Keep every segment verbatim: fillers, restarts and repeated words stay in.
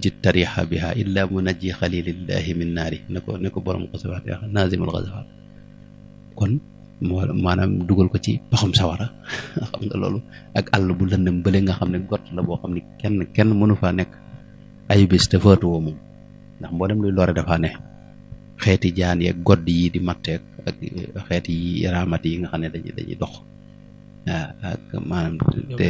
yunji tariha biha illa munajji xalilillahi min naari ne ko ne ko borom xasawaat yaa naazimul xasawaat kon moo maanaam dugal ko ci paxum sawara xam nga loolu ak àll bu lëndëm bële nga xam ne gott la boo xam ne kenn kenn mënu faa nekk ay bis te faatuwoo moom ndax mboolem luy lore dafaa ne xeeti jaan yeeg godd yi di matteeg ak xeeti yi raamat yi nga xam ne dañuy dañuy dox waaw ak maanaam te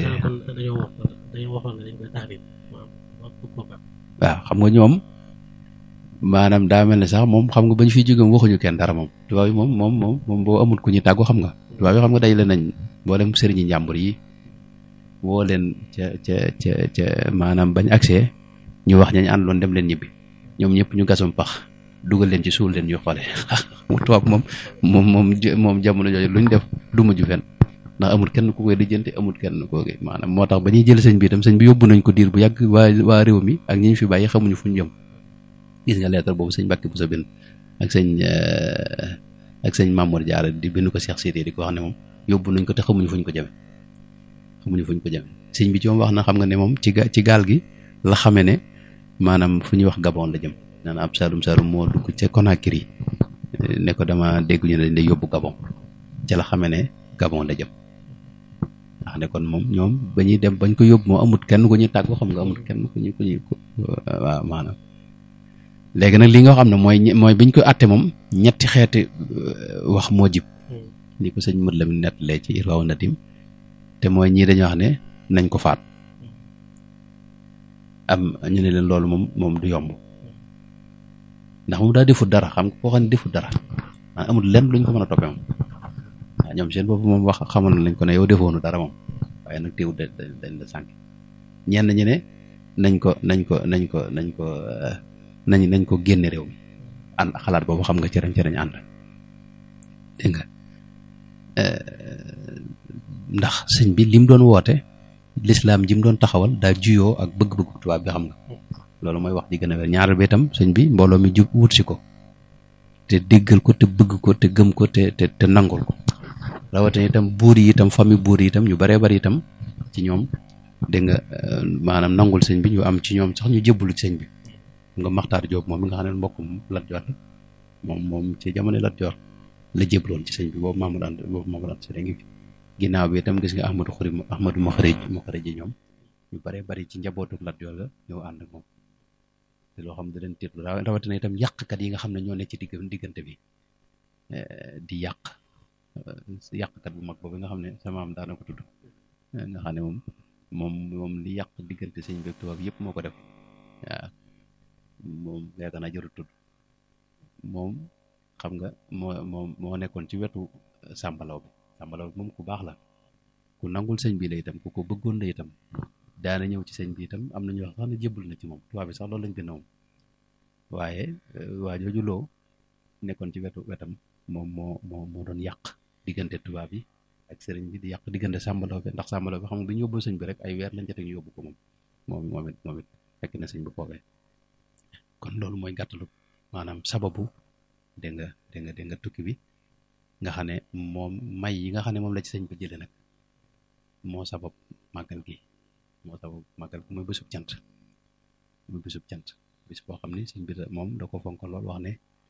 waaw xam nga ñoom maanaam daa mel ne sax moom xam nga bañ fiy jóge waxuñu kenn dara moom tubaab yi moom moom moom moom boo amul ku ñu tàggu xam nga tubaab yi xam nga dajale nañ mboolem sëriñi njàmbur yi woo leen ca ca ca ca maanaam bañ accès ñu wax ñañ àndoon dem leen ñibbi ñoom ñëpp ñu gasum pax dugal leen ci suul leen ñu xoole mu tubaab moom moom moom moom jamono jooju luñ def du mujj fenn ndax amul kenn ku koy lijjanti amul kenn koo gi maanaam moo tax ba ñuy jël sëñ bi itam sëñ bi yóbbu nañ ko diir bu yàgg waa waa réew mi ak ñi ñu fi bàyyi xamuñu fuñ jëm gis nga lettre boobu sëñ Mbàkke bu sa bind ak sëñ ak sëñ Mamour Diarra di bind ko Cheikh Sidi di ko wax ne moom yóbbu nañ ko te xamuñu fuñ ko jëme xamuñu fuñ ko jëme sëñ bi ci moom wax na xam nga ne moom ci ga ci gaal gi la xamee ne maanaam fu ñuy wax Gabon la jëm naan ab Saalum Saalum moo dugg ca Conakry ne ko dama dégg ñu ne dañ lay yóbbu Gabon ca la xamee ne Gabon la jëm ndax ne kon moom ñoom ba ñuy dem bañ ko yóbbu moo amut kenn ku ñuy tàggu xam nga amut kenn ku ñu ku ñuy waaw maanaam léegi nag li nga xam ne mooy mooy biñ ko àtte moom ñetti xeeti wax moo jib ni ko sëñ Mët Lamin nettalee ci Irwaaw Nadim te mooy ñii dañoo wax ne nañ ko faat am ñu ne leen loolu moom moom du yomb ndax moom daa defut dara xam nga koo xam ne defut dara ah amul lenn luñ ko mën a toppee moom waaw ñoom seen bopp moom wax xamal nañ ko ne yow defoonu dara moom waaye nag teewut dañ la sànq ñenn ñi ne nañ ko nañ ko nañ ko nañ ko nañ nañ ko génne réew mi ànd xalaat boobu xam nga cërañ cërañ ànd dégg nga ndax sëñ bi lim doon woote lislaam ji mu doon taxawal daa juyoo ak bëgg-bëggu tubaab bi xam nga loolu mooy wax ji gën a wér ñaareel bi itam sëñ bi mbooloo mi jub wut si ko te déggal ko te bëgg ko te gëm ko te te te nangul ko rawatina itam buur yi itam famille buur yi itam ñu baree bari itam ci ñoom dégg nga maanaam nangul sëñ bi ñu am ci ñoom sax ñu jébbalu ci sëñ bi nga Maxtaar Joob moom mi nga xam ne mbokkum Lat Joor la moom moom ci jamono Lat Joor la jébloon ci sëñ bi boobu Mamadou Anta boobu Mamadou Anta Sali ngi fi ginnaaw bi itam gis nga Ahmadou Xuri Ahmadou Maxareej Maxareej ñoom ñu bare bari ci njabootu Lat Joor la ñëw ànd ak moom te loo xam ne da leen tiitlu rawatina itam yàqkat yi nga xam ne ñoo ne ci digg diggante bi di yàq yàqkat bu mag boobu nga xam ne sama am daana ko tudd nga xam ne moom moom moom li yàq diggante sëñ bi tubaab yëpp moo ko def waaw moom yaakaar naa jarut tudd moom xam nga moo moo moo nekkoon ci wetu sàmbalaw bi sàmbalaw bi moom ku baax la ku nangul sëñ bi la itam ku ko bëggoon la itam daana ñëw ci sëñ bi itam am na ñu wax sax ne jébbal na ci moom tubaab bi sax loolu lañ gën a moom waaye waa jooju loo nekkoon ci wetu wetam moom moo moo moo doon yàq diggante tubaab yi ak sëriñ bi di yàq diggante sàmbalaw bi ndax sàmbalaw bi xam nga bi ñu yóbbu sëñ bi rek ay weer lañ jotee ñu yóbbu ko moom moom moom it moom it fekk na sëñ bi foofee kon loolu mooy gàttalu maanaam sababu dégg nga dégg nga dégg nga tukki bi nga xam ne moom may yi nga xam ne moom la ci sëñ bi jëlee nag moo sabab màggal gi moo sabab màggal gi mooy bésub cant mooy bésub cant bis boo xam ne sëñ bi moom da ko fonk lool wax ne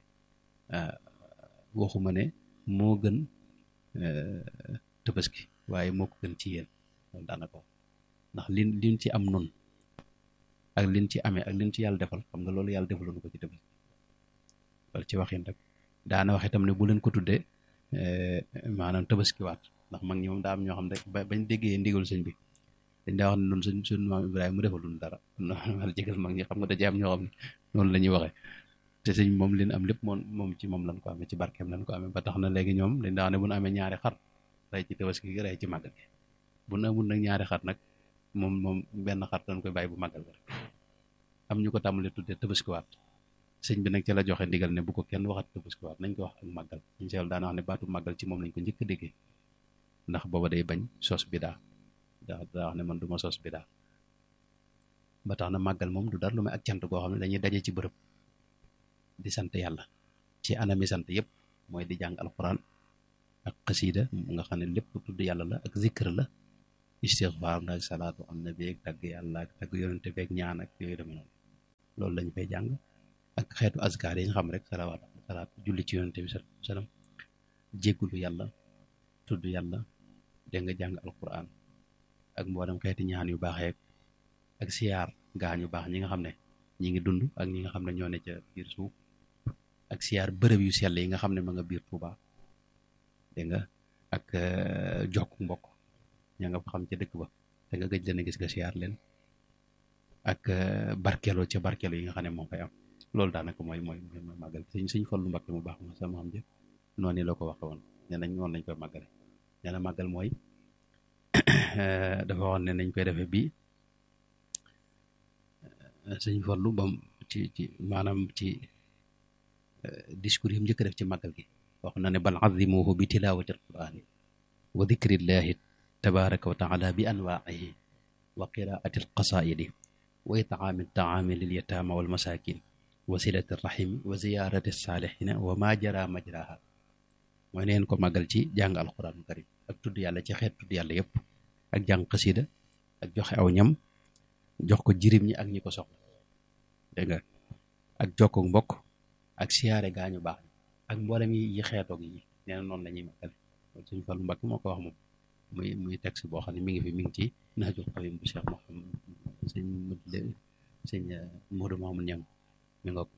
waxuma ne moo gën Tabaski waaye moo ko gën ci yéen loolu daanaka ndax lin liñ ci am noonu ak liñ ci amee ak liñ ci yàlla defal xam nga loolu yàlla defaloon ko ci Tabaski wala ci waxin rek daana wax itam ne bu leen ko tuddee maanaam Tabaskiwaat ndax mag ñi moom daa am ñoo xam ne ba bañ déggee ndigal sëñ bi dañ daa wax ne noonu suñ suñ maam Ibrahima mu defalul dara wala jégal mag ñi xam nga da ci am ñoo xam ne noonu la ñuy waxee te sëñ moom leen am lépp moom moom ci moom lañ ko amee ci barkeem lañ ko amee ba tax na léegi ñoom dañ daa wax ne bu ñu amee ñaari xar rey ci Tabaski gi rey ci màggal gi bu ñu amul nag ñaari xar nag moom moom benn xar dañ koy bàyyi bu màggal ga rek am ñu ko tàmbalee tuddee Tabaskiwaat sëñ bi nag ci la joxe ndigal ne bu ko kenn waxat Tabaskiwaat nañ ko wax ak màggal ñu seetlu daana wax ne baatu màggal ci moom lañ ko njëkk a déggee ndax booba day bañ sos bidaa daa daa wax ne man du ma sos bidaa ba tax na màggal moom du dara lu may ak cant goo xam ne dañuy daje ci bërëb di sant yàlla ci anami sant yëpp mooy di jàng alxuraan ak xasiida nga xam ne lépp tudd yàlla la ak zikr la istixfaar ak salaatu am na beeg tagg yàlla ak tagg yonente beeg ñaan ak yooyu deme noonu loolu lañ fay jàng ak xeetu azkar yi nga xam rek salawaat salaat julli ci yonente bi sallallahu alayhi wasallam jéggulu yàlla tudd yàlla dégg nga jàng alquran ak mboolem xeeti ñaan yu baax yeeg ak siyaar gaañ yu baax ñi nga xam ne ñi ngi dund ak ñi nga xam ne ñoo ne ca biir suuf ak siyaar bërëb yu sell yi nga xam ne ma nga biir Tuuba dégg nga ak jokk mbokk ña nga xam ca dëkk ba te nga gëj leen a gis nga siyaar leen ak barkeeloo ca barkeeloo yi nga xam ne moo fay am loolu daanaka mooy mooy mooy màggal suñ suñ Fallu Mbakke mu baax ma sama xam jë noonu la ko waxe woon nee nañ noonu lañ koy màggale nee na màggal mooy dafa waxoon ne nañ koy defee bii suñ Fallu bam ci ci maanaam ci discours yi mu njëkk def ci màggal gi wax na ne bal azimuhu bi tilawati alqurani wa dikrillahi tabaraka wa taala bi anwaihi wa qiraati alqasaidi wa itaami taami lil yatama wal masakin wa silati rahimi wa ziyarati salihina wa ma jara majraha mooy neen ko màggal ci jàng alquranu karim ak tudd yàlla ci xeet tudd yàlla yëpp ak jàng xasida ak joxe aw ñam jox ko jirim ñi ak ñi ko soxla dégg nga ak jokko mbokk ak siyaare gaañu baax ak mboolem yi xeetoog yi nee na noonu la ñuy màggale loolu suñu Fallu Mbakke moo ko wax moom muy muy texte boo xam ne mi ngi fi mi ngi ci Nahjul Qadim bu Cheikh Mouhamed sëñ Modou sëñ Modou Mamoun Niang mi nga ko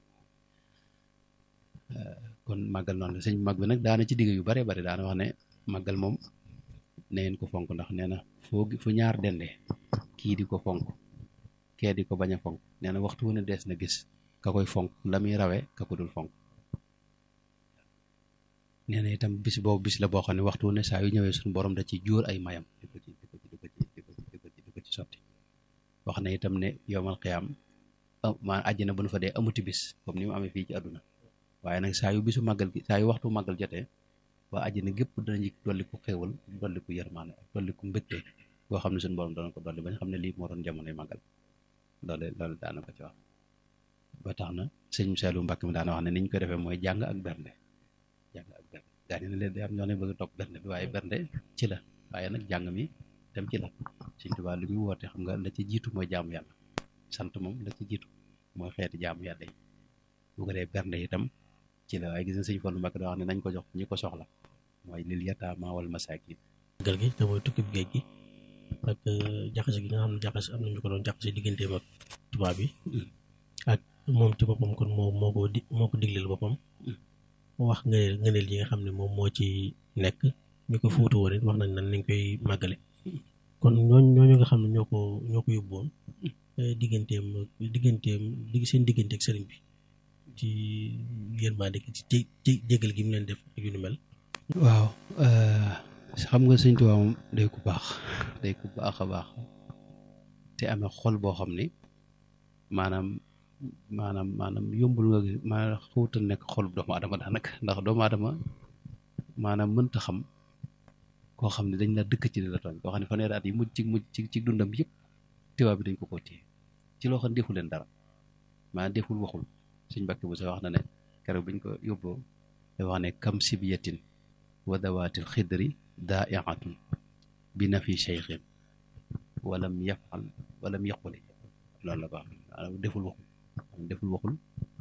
kon màggal noonu la sëñ mag bi nag daana ci digg yu bare bare daana wax ne màggal moom ne ngeen ko fonk ndax nee na foo fu ñaar dendee kii di ko fonk kee di ko bañ a fonk nee na waxtu wu ne dees na gis ka koy fonk la muy rawee ka ko dul fonk nee na itam bis boobu bis la boo xam ne waxtu wu ne saa yu ñëwee suñu borom da ci jóor ay mayam di ko ci di ko ci di ko ci di ko ci di ko ci sotti wax na itam ne yowmal xiyaam maa àjjana bu nu fa dee amuti bis comme ni mu amee fii ci àdduna waaye nag saa yu bisu màggal gi saa yu waxtu màggal jotee waa àjjana gépp danañu dolli ko xéewal dolli ko yërmaane ak dolli ko mbégte boo xam ne suñu borom dana ko dolli ba ñu xam ne lii moo doon jamonoy màggal loolu loolu daana ko ci wax ba tax na sëñ Saliou Mbacké mi daana wax ne ni ñu koy defee mooy jàng ak bernde jàng ak bernde gaa ne leen day am ñoo ne bëgg a topp bernde bi waaye bernde ci la waaye nag jàng mi dem ci la Sëñ Tuubaa li muy woote xam nga la ci jiitu mooy jaamu yàlla sant moom la ci jiitu mooy xeeti jaamu yàlla yi bu ko dee bernde itam ci la waaye gis na sëñ Fallu Mbacké da wax ne nañ ko jox ñi ko soxla mooy lil yataama wal masaakin màggal gi te mooy tukkib géej gi ak jaxase gi nga xam ne jaxase am nañu ko doon jaxase digganteem ak tubaab bi ak moom ci boppam kon moo moo ko di moo ko digleel boppam wax ngëneel ngëneel yi nga xam ne moom moo ci nekk ñu ko fuutu woon it wax nañ nan nañ koy màggale kon ñooñu ñooñu nga xam ne ñoo ko ñoo ko yóbbu woon digganteem digganteem dig seen diggante ak sëriñ bi ci yërmande ci ci ci jégal gi mu leen def ak yu ni mel. waaw xam nga Sëñ Tuubaa moom day ku baax day ku baax a baax te amee xol boo xam ni maanaam maanaam maanaam yombul nga gis maanaam xuutal nekk xolub doomu adama daanaka ndax doomu adama maanaam mënta xam koo xam ne dañ la dëkk ci di la tooñ koo xam ne fanweeri at yi mujj ci mujj ci ci dundam yëpp tubaab bi dañ ko ko téye ci loo xam ne defu leen dara maanaam deful waxul Sëñ Mbacké bu sa wax na ne keroog biñ ko yóbboo da wax ne kam sibiyatin wa dawaatil xidri daa'iatun bi nafi cheikhin walam yafal walam yaquli loolu la ko wax deful waxul deful waxul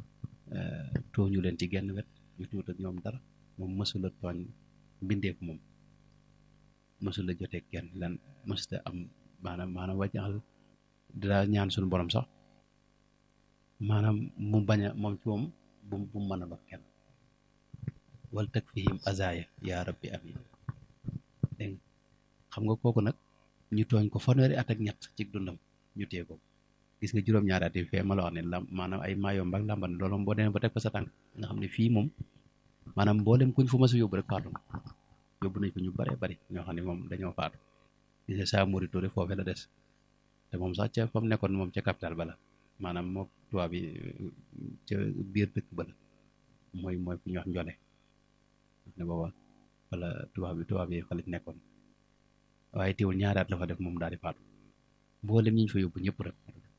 tooñu leen ci genn wet ñu tuut ak ñoom dara moom mësula tooñ mbindeef moom mësula jotee kenn lan mësta am maanaam maanaam wàccaxal daa ñaan suñu borom sax maanaam mu bañ a moom ci moom bu bu mu mën a lor kenn wal takfihim azaya yaa rabbi amin dégg nga xam nga kooku nag ñu tooñ ko fanweeri at ak ñett ci dundam ñu téye ko gis nga juróom-ñaari at yi fee ma la wax ne lam maanaam ay maayom ak làmban loolu boo demee ba teg ko sa tànk nga xam ne fii moom maanaam mboolem kuñ fu ma sa yóbbu rek faatu na yóbbu nañ ko ñu bare bari ñoo xam ne moom dañoo faatu gis nga saa Mori Touré foofee la des te moom sax ca fa mu nekkoon moom ca capital ba la maanaam moo tubaab bi ca biir dëkk ba la mooy mooy fu ñuy wax njole ne booba wala tubaab bi tubaab yi fa lañ nekkoon waaye teewul ñaari at la fa def moom daal di faatu mboolem ñi ñu fa yóbbu ñëpp rek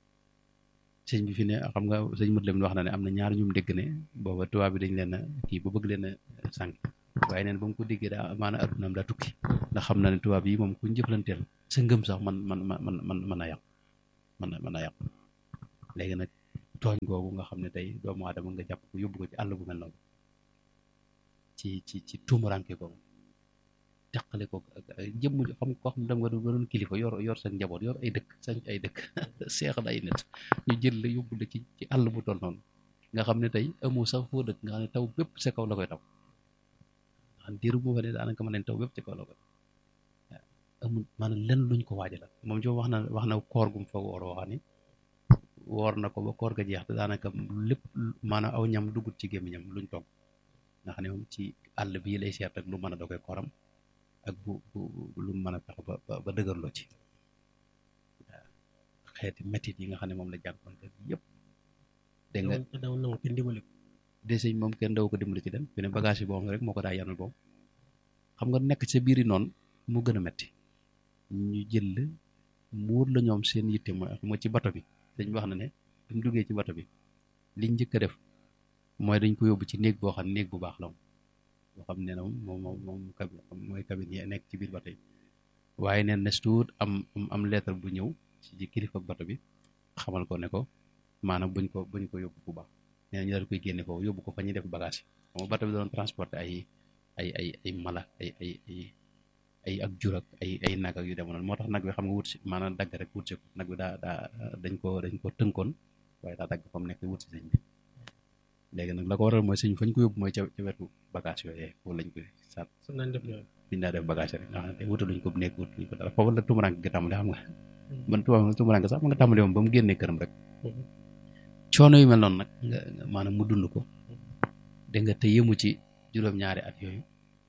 sëñ bi fi ne xam nga sëñ Modou Lamine wax na ne am na ñaar ñum dégg ne booba tubaab bi dañ leen a kii ba bëgg leen a sànq waaye neen ba mu ko déggee daa maanaam addunaam daa tukki ndax xam na ne tubaab yi moom kuñ jëflanteel sa ngëm sax man man man man mën a yàqu mën a mën a yàqu léegi nag tooñ googu nga xam ne tey doomu aadama nga jàpp ko yóbbu ko ci àll bu mel noonu ci ci ci tuumuranke googu teqale ko jëmm xam koo xam ne dama nga doon kilifa yor yor seen njaboot yor ay dëkk sañ ay dëkk seexal ay nit ñu jël la yóbbu la ci ci àll bu toll noonu nga xam ne tey amoo sax foo dëkk nga xam ne taw bépp sa kaw la koy taw nga xam ne diiru bu fa ne daanaka mën nañ taw bépp ci kaw la koy amul maanaam lenn luñ ko waajal moom ci wax na wax na koor gum fa woor wax ni woor na ko ba koor ga jeex te daanaka lépp maanaam aw ñam dugut ci gémmiñam luñ togg nga xam ne moom ci àll bii lay seet ak lu mën a dogoy kooram ak bu bu lu mën a fexe ba ba dëgërloo ci xeeti métit yi nga xam ne moom la jànkoonte yëpp dégg nga daw nangu kenn dimbali ko desiñ moom kenn daw ko dimbali ci dem fi ne bagage yi boo xam rek moo ko daa yanal boobu xam nga nekk sa biir yi noonu mu gën a metti ñu jël muur la ñoom seen yitte mooy ci bato bi dañ wax na ne bi mu duggee ci bato bi liñ njëkk a def mooy dañ ko yóbbu ci néeg boo xam ne néeg bu baax la moom boo xam ne moom moom moom cabine mooy cabine yi nekk ci biir bato yi waaye neen nes tuut am am lettre bu ñëw ci kilifa bato bi xamal ko ne ko maanaam buñ ko buñ ko yóbbu bu baax nee ñu daal koy génne foofu yóbbu ko fa ñuy def bagage yi xam nga bato bi doon transporter ay ay ay ay mala ay ay ay ay ak jur ak ay ay nag ak yu demoon moo tax nag bi xam nga wut si maanaam dagg rek wut si ko nag bi daa daa dañ ko dañ ko tënkoon waaye daa dagg fa mu nekk wut si sëñ bi léegi nag la ko waral mooy sëñ fañ ko yóbbu mooy ca ca wetu bagage yooyu foofu lañ koy sat nañ def yooyu biñ daa def bagage rek nga xam ne wutaluñ ko nekk wutaluñ ko dara foofu la tumurank gi tàmbali xam nga man tubaab tumurank sax ma nga tàmbali moom ba mu génnee këram rek coono yu mel noonu nag nga maanaam mu dund ko dégg nga te yëmu ci juróom-ñaari at yooyu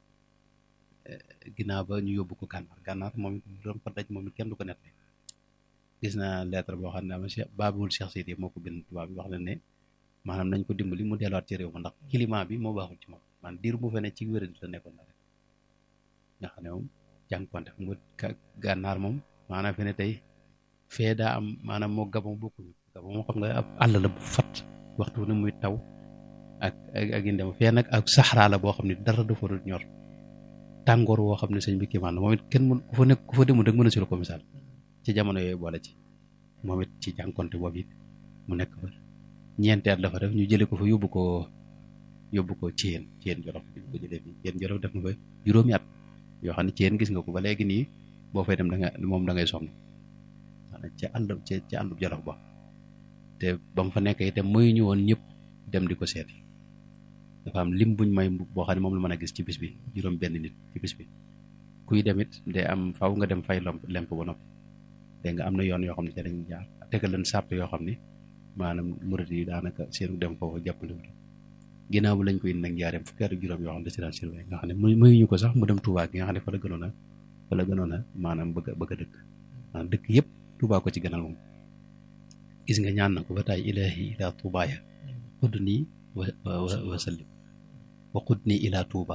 ginnaaw ba ñu yóbbu ko gànnaar gànnaar moom it doon fa daj moom it kenn du ko nette gis naa lettre boo xam ne ama Cheikh Babul Cheikh Sidi moo ko bind tubaab bi wax na ne maanaam nañ ko dimbali mu delluwaat ci réew ma ndax climat bi moo baaxul ci moom man diir bu fa ne ci wéradi la nekkoon na rek nga xam ne moom jànkonte xam nga gànnaar moom maanaam fi ne tey fee daa am maanaam moo Gabon bokkuñu Gabon moo xam nga ab àll la bu fat waxtu ne muy taw ak ak yi dem fee nag ak saxaraa la boo xam ne dara dafa dul ñor tàngoor woo xam ne sëñ bi kiimaan la moom it kenn mën ku fa nekk ku fa demul rek mën a si la ko misaal ci jamono yooyu boole ci moom it ci jànkonte boobu it mu nekk fa ñeenti at dafa def ñu jëlee ko fa yóbbu ko yóbbu ko Thiène Thiène Jolof bi ko jëlee fii Thiène Jolof def na fa juróomi at yoo xam ne Thiène gis nga ko ba léegi nii boo fay dem da nga moom da ngay sonn maanaam ca àll ca ca àllub Jolof ba te ba mu fa nekk itam muy ñu woon ñëpp dem di ko seeti dafa am lim buñ may boo xam ne moom la mën a gis ci bis bi juróom benn nit ci bis bi kuy demit de am faw nga dem fay lomp lemp ba noppi dégg nga am na yoon yoo xam ne ca dañuy jaar tegal leen sàpp yoo xam ne maanaam murit yi daanaka seenu dem foofu jàppale wu ginnaaw bu lañ koy indi nag njaareem fukki at ak juróom yoo xam ne si daan surveillé nga xam ne mayuñu ko sax mu dem Touba gi nga xam ne fa la gënoon a fa la gënoon a maanaam bëgg a bëgg a dëkk maanaam dëkk yëpp Touba ko ci gënal moom gis nga ñaan na ko ba taay ilaahi ilaa Touba ya xudd nii wa wa wa sallim wa xudd nii ilaa Touba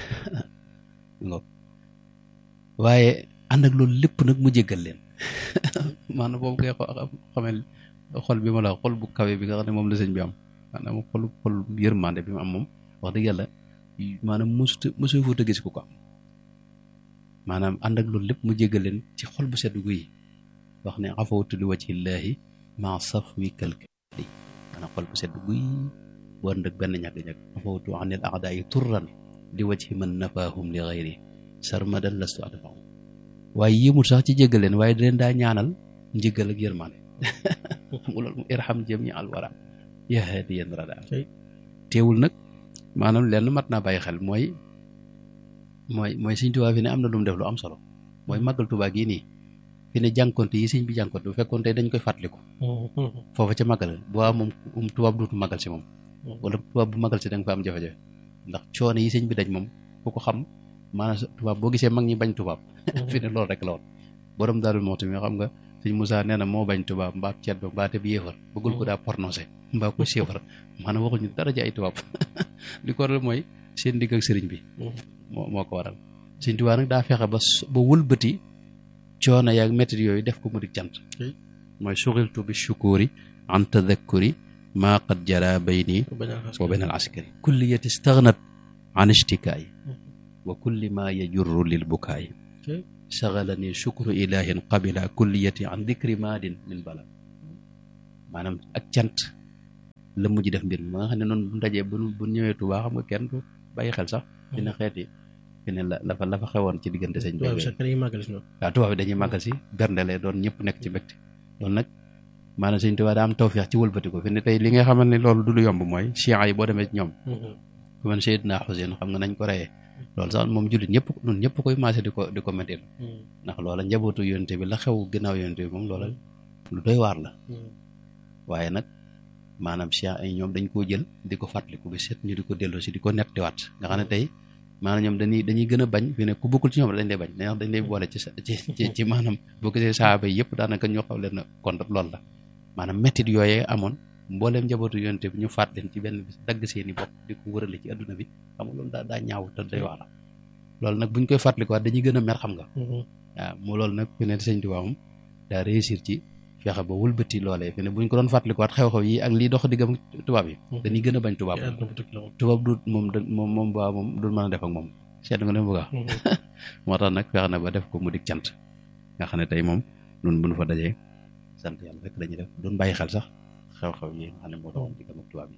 waaye ànd ak loolu lépp nag mu jéggal leen maanaam boobu koy xamel xol bi ma la xol bu kawe bi nga xam ne moom la sëñ bi am maanaam xol xol yërmande bi mu am moom wax dëgg yàlla maanaam mosut mosu fuut a gis ku ko am maanaam ànd ak loolu lépp mu jéggal leen ci xol bu sedd guy wax ne afawtu li wajhillaahi maa safwi kalkali maanaam xol bu sedd guy bu ànd ak benn ñàkk-ñàkk afawtu anil a'daa'i turran li wajhi man nafaahum li ghayri sarmadan lastu adfa'u waaye yëmul sax ci jéggal leen waaye da leen daa ñaanal njéggal ak yërmande xam nga loolu mu irham jami al wara yaa haadiyan rada teewul nag maanaam lenn mat naa bàyyi xel mooy mooy mooy sëñ Tuubaa fi ne am na lu mu def lu am solo mooy màggal Tuubaa gii nii fi ne jànkonte yi sëñ bi jànkonte bu fekkoon tey dañ koy fàttaliku foofu ca màggal bu waa moom tubaab duutu màggal si moom wala tubaab bu màggal si da nga fa am jafe-jafe ndax coono yi sëñ bi daj moom ku ko xam maanaam tubaab boo gisee mag ñi bañ tubaab fi ne loolu rek la woon borom Daaru Muxti mi xam nga sëñ Moussa nee na moo bañ tubaab mbaa ceet ba mbaa te bi yéefar bëggul ko daa prononcé mbaa ko séefar maanaam waxuñu dara ci ay tubaab li ko waral mooy seen digg ak sëriñ bi moo moo ko waral sëñ Tuubaa nag daa fexe ba ba wëlbati coono yaag métti yooyu def ko mu di cant mooy suxiltu bi shukuri an tadakkuri maa qad jara bayni wa bayna al askari kulliyati stagnat an ishtikaay wa kulli ma yajurru lil bukaay sagalani shukru ilahin qabila kulliyati an dikri maadin min bala maanaam ak cant la mujj def mbir mi ba nga xam ne noonu bu ndajee bu bu ñëwee Tuubaa xam nga kenn du bàyyi xel sax dina xeeti fi ne la la fa la fa xewoon ci diggante sëñ bi waaw tubaab bi dañuy màggal si berndele doon ñëpp nekk ci mbégte loolu nag maanaam sëñ Tuubaa daa am tawfeex ci wëlbati ko fi ne tey li nga xamal ne loolu du lu yomb mooy chiites yi boo demee ci ñoom ku man Seydina Xuseyn xam nga nañ ko reyee loolu sax moom jullit ñëpp ñun ñëpp koy maase di ko di ko méttil ndax loola njabootu yonte bi la xew ginnaaw yonte bi moom loola lu doy waar la waaye nag maanaam chiites ay ñoom dañ koo jël di ko fàttaliku bi set ñu di ko delloo si di ko nettiwaat nga xam ne tey maanaam ñoom dañuy dañuy gën a bañ fi ne ku bokkul ci ñoom dañ lay bañ ndax dañ lay boole ci ci ci ci maanaam boo gisee saaba yi yëpp daanaka ñoo xaw leen a contre loolu la maanaam méttit yooyee amoon mbooleem njabootu yonte bi ñu faat leen ci benn bis dagg seeni bopp di ko wërale ci adduna bi xam nga loolu daa daa ñaaw te day waar loolu nag buñ koy fàttalikuwaat dañuy gën a mer xam nga waaw mu loolu nag fi ne sëñ Tuubaa moom daa réussir ci fexe ba wëlbati loolee fi ne buñ ko doon fàttalikuwaat xew-xew yi ak lii dox diggam tubaab yi dañuy gën a bañ tubaab tubaab du moom da moom moom waa moom du mën a def ak moom seet nga leen bëgg a moo tax nag fexe na ba def ko mu dig cant nga xam ne tey moom nun bu nu fa dajee sant yàlla rek dañuy def doon bàyyi xel sax xew-xew yi nga xam ne moo doxoon diggam ak tubaab yi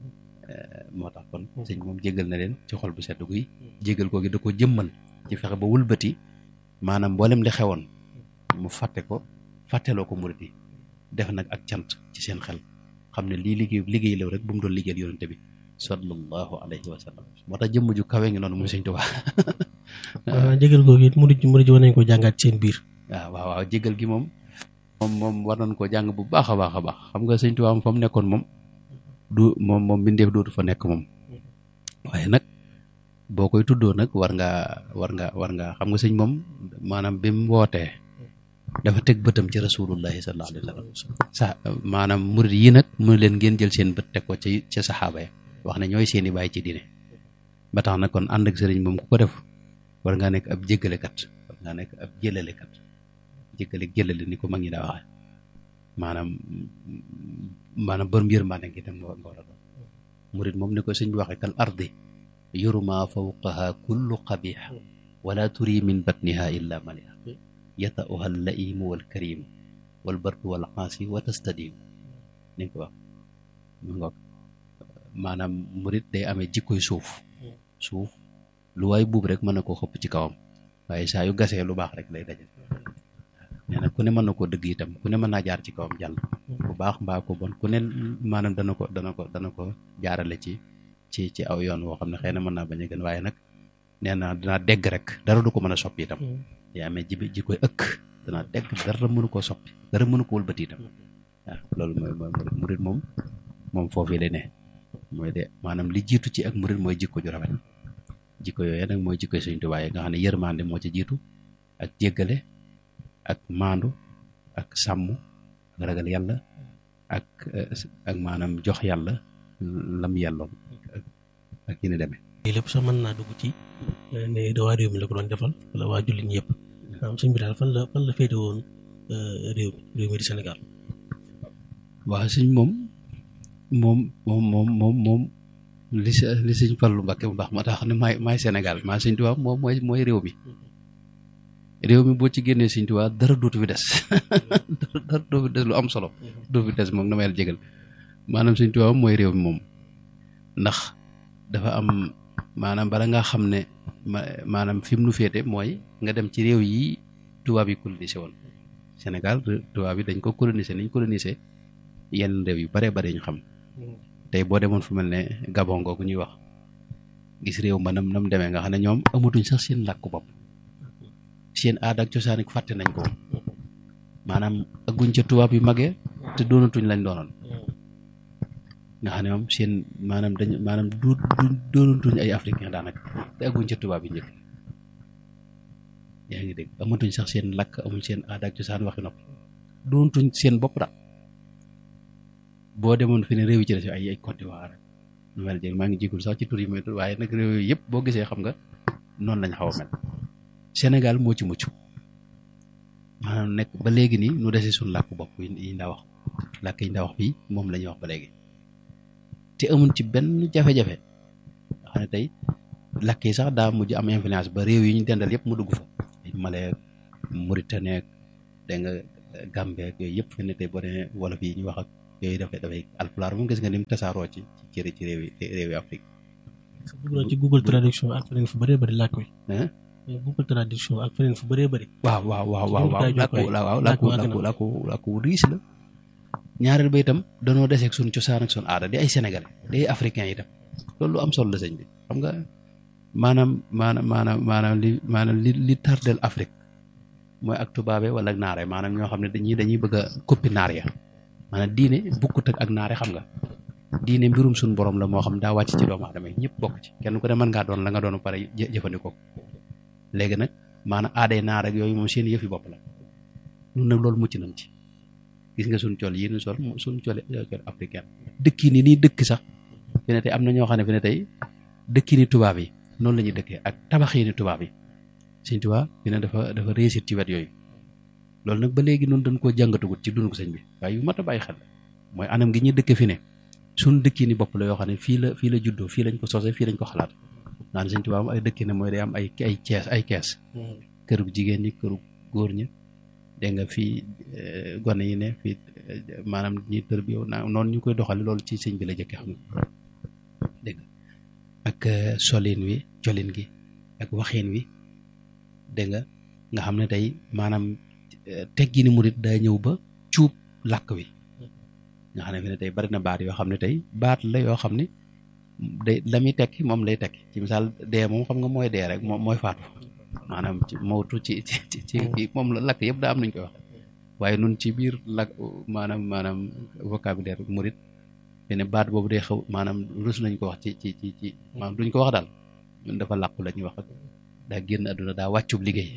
moo tax kon sëñ moom jéggal na leen ci xol bu sedd guy jéggal koo gi da ko jëmmal ci fexe ba wëlbati maanaam mboolem li xewoon mu fàtte ko fàtteloo ko murit yi def nag ak cant ci seen xel xam ne lii liggéey liggéey la rek bu mu doon liggéeyal yonente bi sallallahu alayhi wa sallam moo tax jëmm ju kawe ngi noonu muy sëñ Tuubaa waaw jégal googu it murid murid war nañ ko jàngaat seen biir waaw waaw waaw jégal gi moom moom moom war nañ koo jàng bu baax a baax a baax xam nga sëñ Tuubaa moom fa mu nekkoon moom du moom moom bindeef dootu fa nekk moom waaye nag boo koy tuddoo nag war ngaa war nga war nga xam nga sëñ moom maanaam bi mu wootee dafa teg bëtam ci rasulullahi sallallahu alayhi wa sallam sa maanaam murid yi nag mu leen ngeen jël seen bët teg ko ci ca saxaaba ya wax ne ñooy seeni bàyyi ci diine ba tax na kon ànd ak sëriñ moom ku ko def war ngaa nekk ab jéggalekat war ngaa nekk ab jëlalekat jéggale jëlale ni ko mag ñi daa waxe maanaam maanaam borom yërmande ngi dem nga war a doon murid moom ni ko sëñ bi waxee kal ardi yurma fawqaha kullu qabih wala turi min batniha illa maliha yata'uha al-la'imu wal karimu wal bardu wal aasi wa tastadim ni ko wax mu ngoog maanaam murid day amee jikkoy suuf suuf lu waay buub rek mën na koo xëpp ci kawam waaye saa yu gasee lu baax rek lay dajal nee na ku ne mën na koo dëgg itam ku ne mën naa jaar ci kawam jàll bu baax mbaa ko bon ku ne maanaam dana ko dana ko dana ko jaarale ci ci ci aw yoon woo xam ne xëy na mën naa bañ a gën waaye nag nee na danaa dégg rek dara du ko mën a soppi itam yaa amee ji ji koy ëkk danaa dégg dara mënu koo soppi dara mënu ko wëlbati itam waaw loolu mooy mooy murid moom moom foofii lay ne mooy de maanaam li jiitu ci ak murid mooy jikko ju rafet jikko yooyu nag mooy jikko Sëñ Tuubaa yi nga xam ne yërmande moo ci jiitu ak jéggale ak maandu ak sàmm ak ragal yàlla ak ak maanaam jox yàlla lam yelloom ak yi ni demee lii lépp sax mën naa dugg ci ne da waa réew mi la ko doon defal wala waa jullit ñi yëpp maanaam sëñ bi daal fan la fan la féete woon réew réew mi di Sénégal waaw sëñ moom moom moom moom moom moom li si li sëñ Fallu Mbàkke bu baax ma tax ne maay maay Sénégal maa sëñ Tuubaa moom mooy mooy réew mi réew mi boo ci génnee sëñ Tuubaa dara dootu fi des dara dootu fi des lu am solo dootu fi des moom dama yàlla jégal maanaam sëñ Tuubaa mooy réew mi moom ndax dafa am maanaam bala nga xam ne maanaam fi mu nu féete mooy nga dem ci réew yi tubaab yi colonisé woon Sénégal tubaab yi dañ ko colonisé niñ colonisé yenn réew yu bare bare ñu xam tey boo demoon fu mel ne Gabon googu ñuy wax gis réew ma nam nam demee nga xam ne ñoom amatuñ sax seen làkku bopp seen aada ak cosaan ak fàtte nañ ko maanaam agguñ ca tubaab yu magee te doonatuñ lañ doonoon nga xam ne moom seen maanaam dañ maanaam du du doonatuñ ay africain daanaka te agguñ ca tubaab yi njëkk yaa ngi dégg amatuñ sax seen làkk amuñ seen aada ak cosaan waxi noppi doonatuñ seen bopp daal boo demoon fi ne réew yi ci des ay ay Côte d'Ivoire nu mel jég maa ngi jigul sax ci tur yi may tur waaye nag réew yooyu yëpp boo gisee xam nga noonu lañ xaw a mel Sénégal moo ci mucc maanaam nekk ba léegi nii nu dese suñu làkk bopp yi ndaa wax làkk yi ndaa wax fii moom la ñuy wax ba léegi te amuñ ci benn jafe-jafe nga xam ne tey làkk yi sax daa mujj am influence ba réew yi ñu dendal yëpp mu dugg fa Mali Mauritanie dégg nga Gambie yooyu yëpp fi ne tey boo demee wolof yi ñu wax ak yooyu dafay dafay alpulaar moom gis nga ni mu tasaaroo ci ci ci réewi réewi Afrique. ci Google traduction ak feneen fu bëree bëri làkk wi. Google traduction ak feneen fu bëree bëri. waaw waaw waaw waaw waaw làkku waaw làkku làkku làkku làkku riis la. ñaareel ba itam danoo deseeg suñ cosaan ak suñ aada di ay sénégalais di ay africains itam loolu lu am solo la sëñ bi xam nga maanaam maanaam maanaam maanaam li maanaam li li tardel Afrique mooy ak tubaabe wala ak naare maanaam ñoo xam ne dañuy dañuy bëgg a koppi naar ya maanaam diine bukkut ak naare xam nga diine mbirum suñ borom la moo xam daa wàcc ci doomu aadama yi ñëpp bokk ci kenn ku ne mën ngaa doon la nga doon pare jëfandikoo léegi nag maanaam aaday naar ak yooyu moom seen yëf yi bopp la ñun nag loolu mucc nañ ci gis nga suñ col yi ñu sol suñ col col africain dëkk yi ni nii dëkk sax fi ne tey am na ñoo xam ne fi ne tey dëkk yi ni tubaab yi noonu la ñuy dëkkee ak tabax yi ni tubaab yi sëñ tubaab fi ne dafa dafa réussir ci wet yooyu loolu nag ba léegi noonu dañ koo jàngatagut ci dund ko sëñ bi waaye yu mat a bàyyi xel mooy anam gi ñuy dëkke fi ne suñ dëkk yi ni bopp la yoo xam ne fii la fii la juddoo fii lañ ko sosé fii lañ ko xalaat naan sëñ tubaab ay dëkk ne mooy day am ay ay kees ay kees këru jigéen ñi këru góor ñi dégg nga fii gone yi ne fii maanaam ñi tër bi yow naa noonu ñu koy doxale loolu ci sëñ bi la jëkke xam nga dégg ak solin wi colin gi ak waxin wi dégg nga nga xam ne tey maanaam teggi ni murit daa ñëw ba cuub làkk wi nga xam ne fi ne tey bari na baat yoo xam ne tey baat la yoo xam ne day la muy tekki moom lay tekki ci misaal dee moom xam nga mooy dee rek moom mooy faatu maanaam ci mawtu ci ci ci kii moom la lakk yëpp daa am nañ koy wax waaye nun ci biir lakk maanaam maanaam vocabulaire murit te ne baat boobu day xaw maanaam rus nañ ko wax ci ci ci ci maanaam duñ ko wax daal ñun dafa làqu la ñuy wax daa génn àdduna daa wàccub liggéey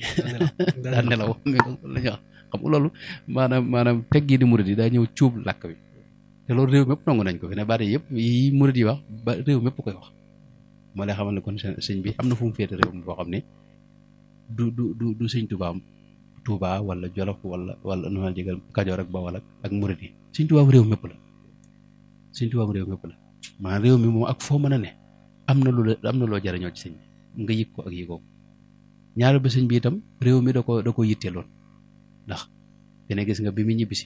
daa nelaw la ñuy wax xam nga loolu maanaam maanaam teggi di murit yi daa ñëw cuub làkk bi te loolu réew mépp nangu nañ ko fi ne baat yëpp yi murit yi wax ba réew mépp koy wax moo lay xamal ne kon sëñ bi am na fu mu féete réew mi boo xam ne du du du du sëñ Tuubaa Tuubaa wala Jolof wala wala nu ma jégal Kajoor ak Bawol ak murit yi sëñ Tuubaa réew mépp la sëñ Tuubaa réew mépp la maanaam réew mi moom ak foo mën a ne am na lu la am na loo jariñoo ci sëñ bi nga yëg ko ak yëgoo ko ñaareel ba sëñ bi itam réew mi da ko da ko yitteeloon ndax dina gis nga bi mu ñibbisi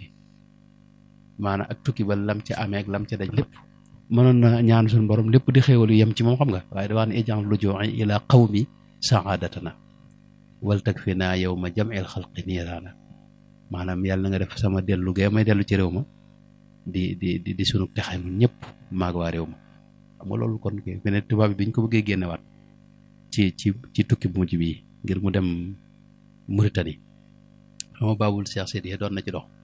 maanaam ak tukki ba lam ca amee ak lam ca daj lépp mënoon na ñaan suñu borom lépp di xéewal yu yem ci moom xam nga waaye da wax ne ij'al lujuu'i ila qawmi sa'aadatana wal takfina yawma jam'il xalqi niiraana maanaam yàlla nga def sama dellu gee may dellu ci réew ma di di di di sunu texay nun ñëpp maag waa réew ma xam nga loolu kon fi ne tubaab bi biñ ko bëggee génnewaat ci ci ci tukki bu mujj bii ngir mu dem Mauritanie xam nga baabul Cheikh Seydi doon na ci dox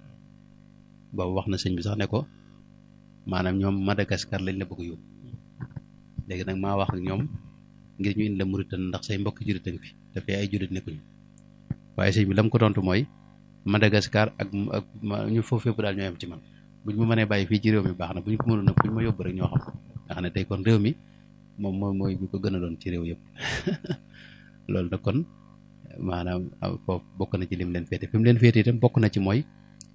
boobu wax na sëñ bi sax ne ko maanaam ñoom Madagascar lañ la bëgg yóbbu léegi nag maa wax ak ñoom ngir ñu indi la Mauritanie ndax say mbokk jullit a ngi fi dafay ay jullit nekkuñu waaye sëñ bi la mu ko tontu mooy Madagascar ak ak ñu foofu fépp daal ñoo yem ci man buñ ma mënee bàyyi fii ci réew mi baax na buñ ko mënoon nag buñ ma yóbbu rek ñoo xam nga xam ne tey kon réew mi moom mooy mooy bi ko gën a doon ci réew yëpp loolu nag kon maanaam foofu bokk na ci lim leen féete fi mu leen féete itam bokk na ci mooy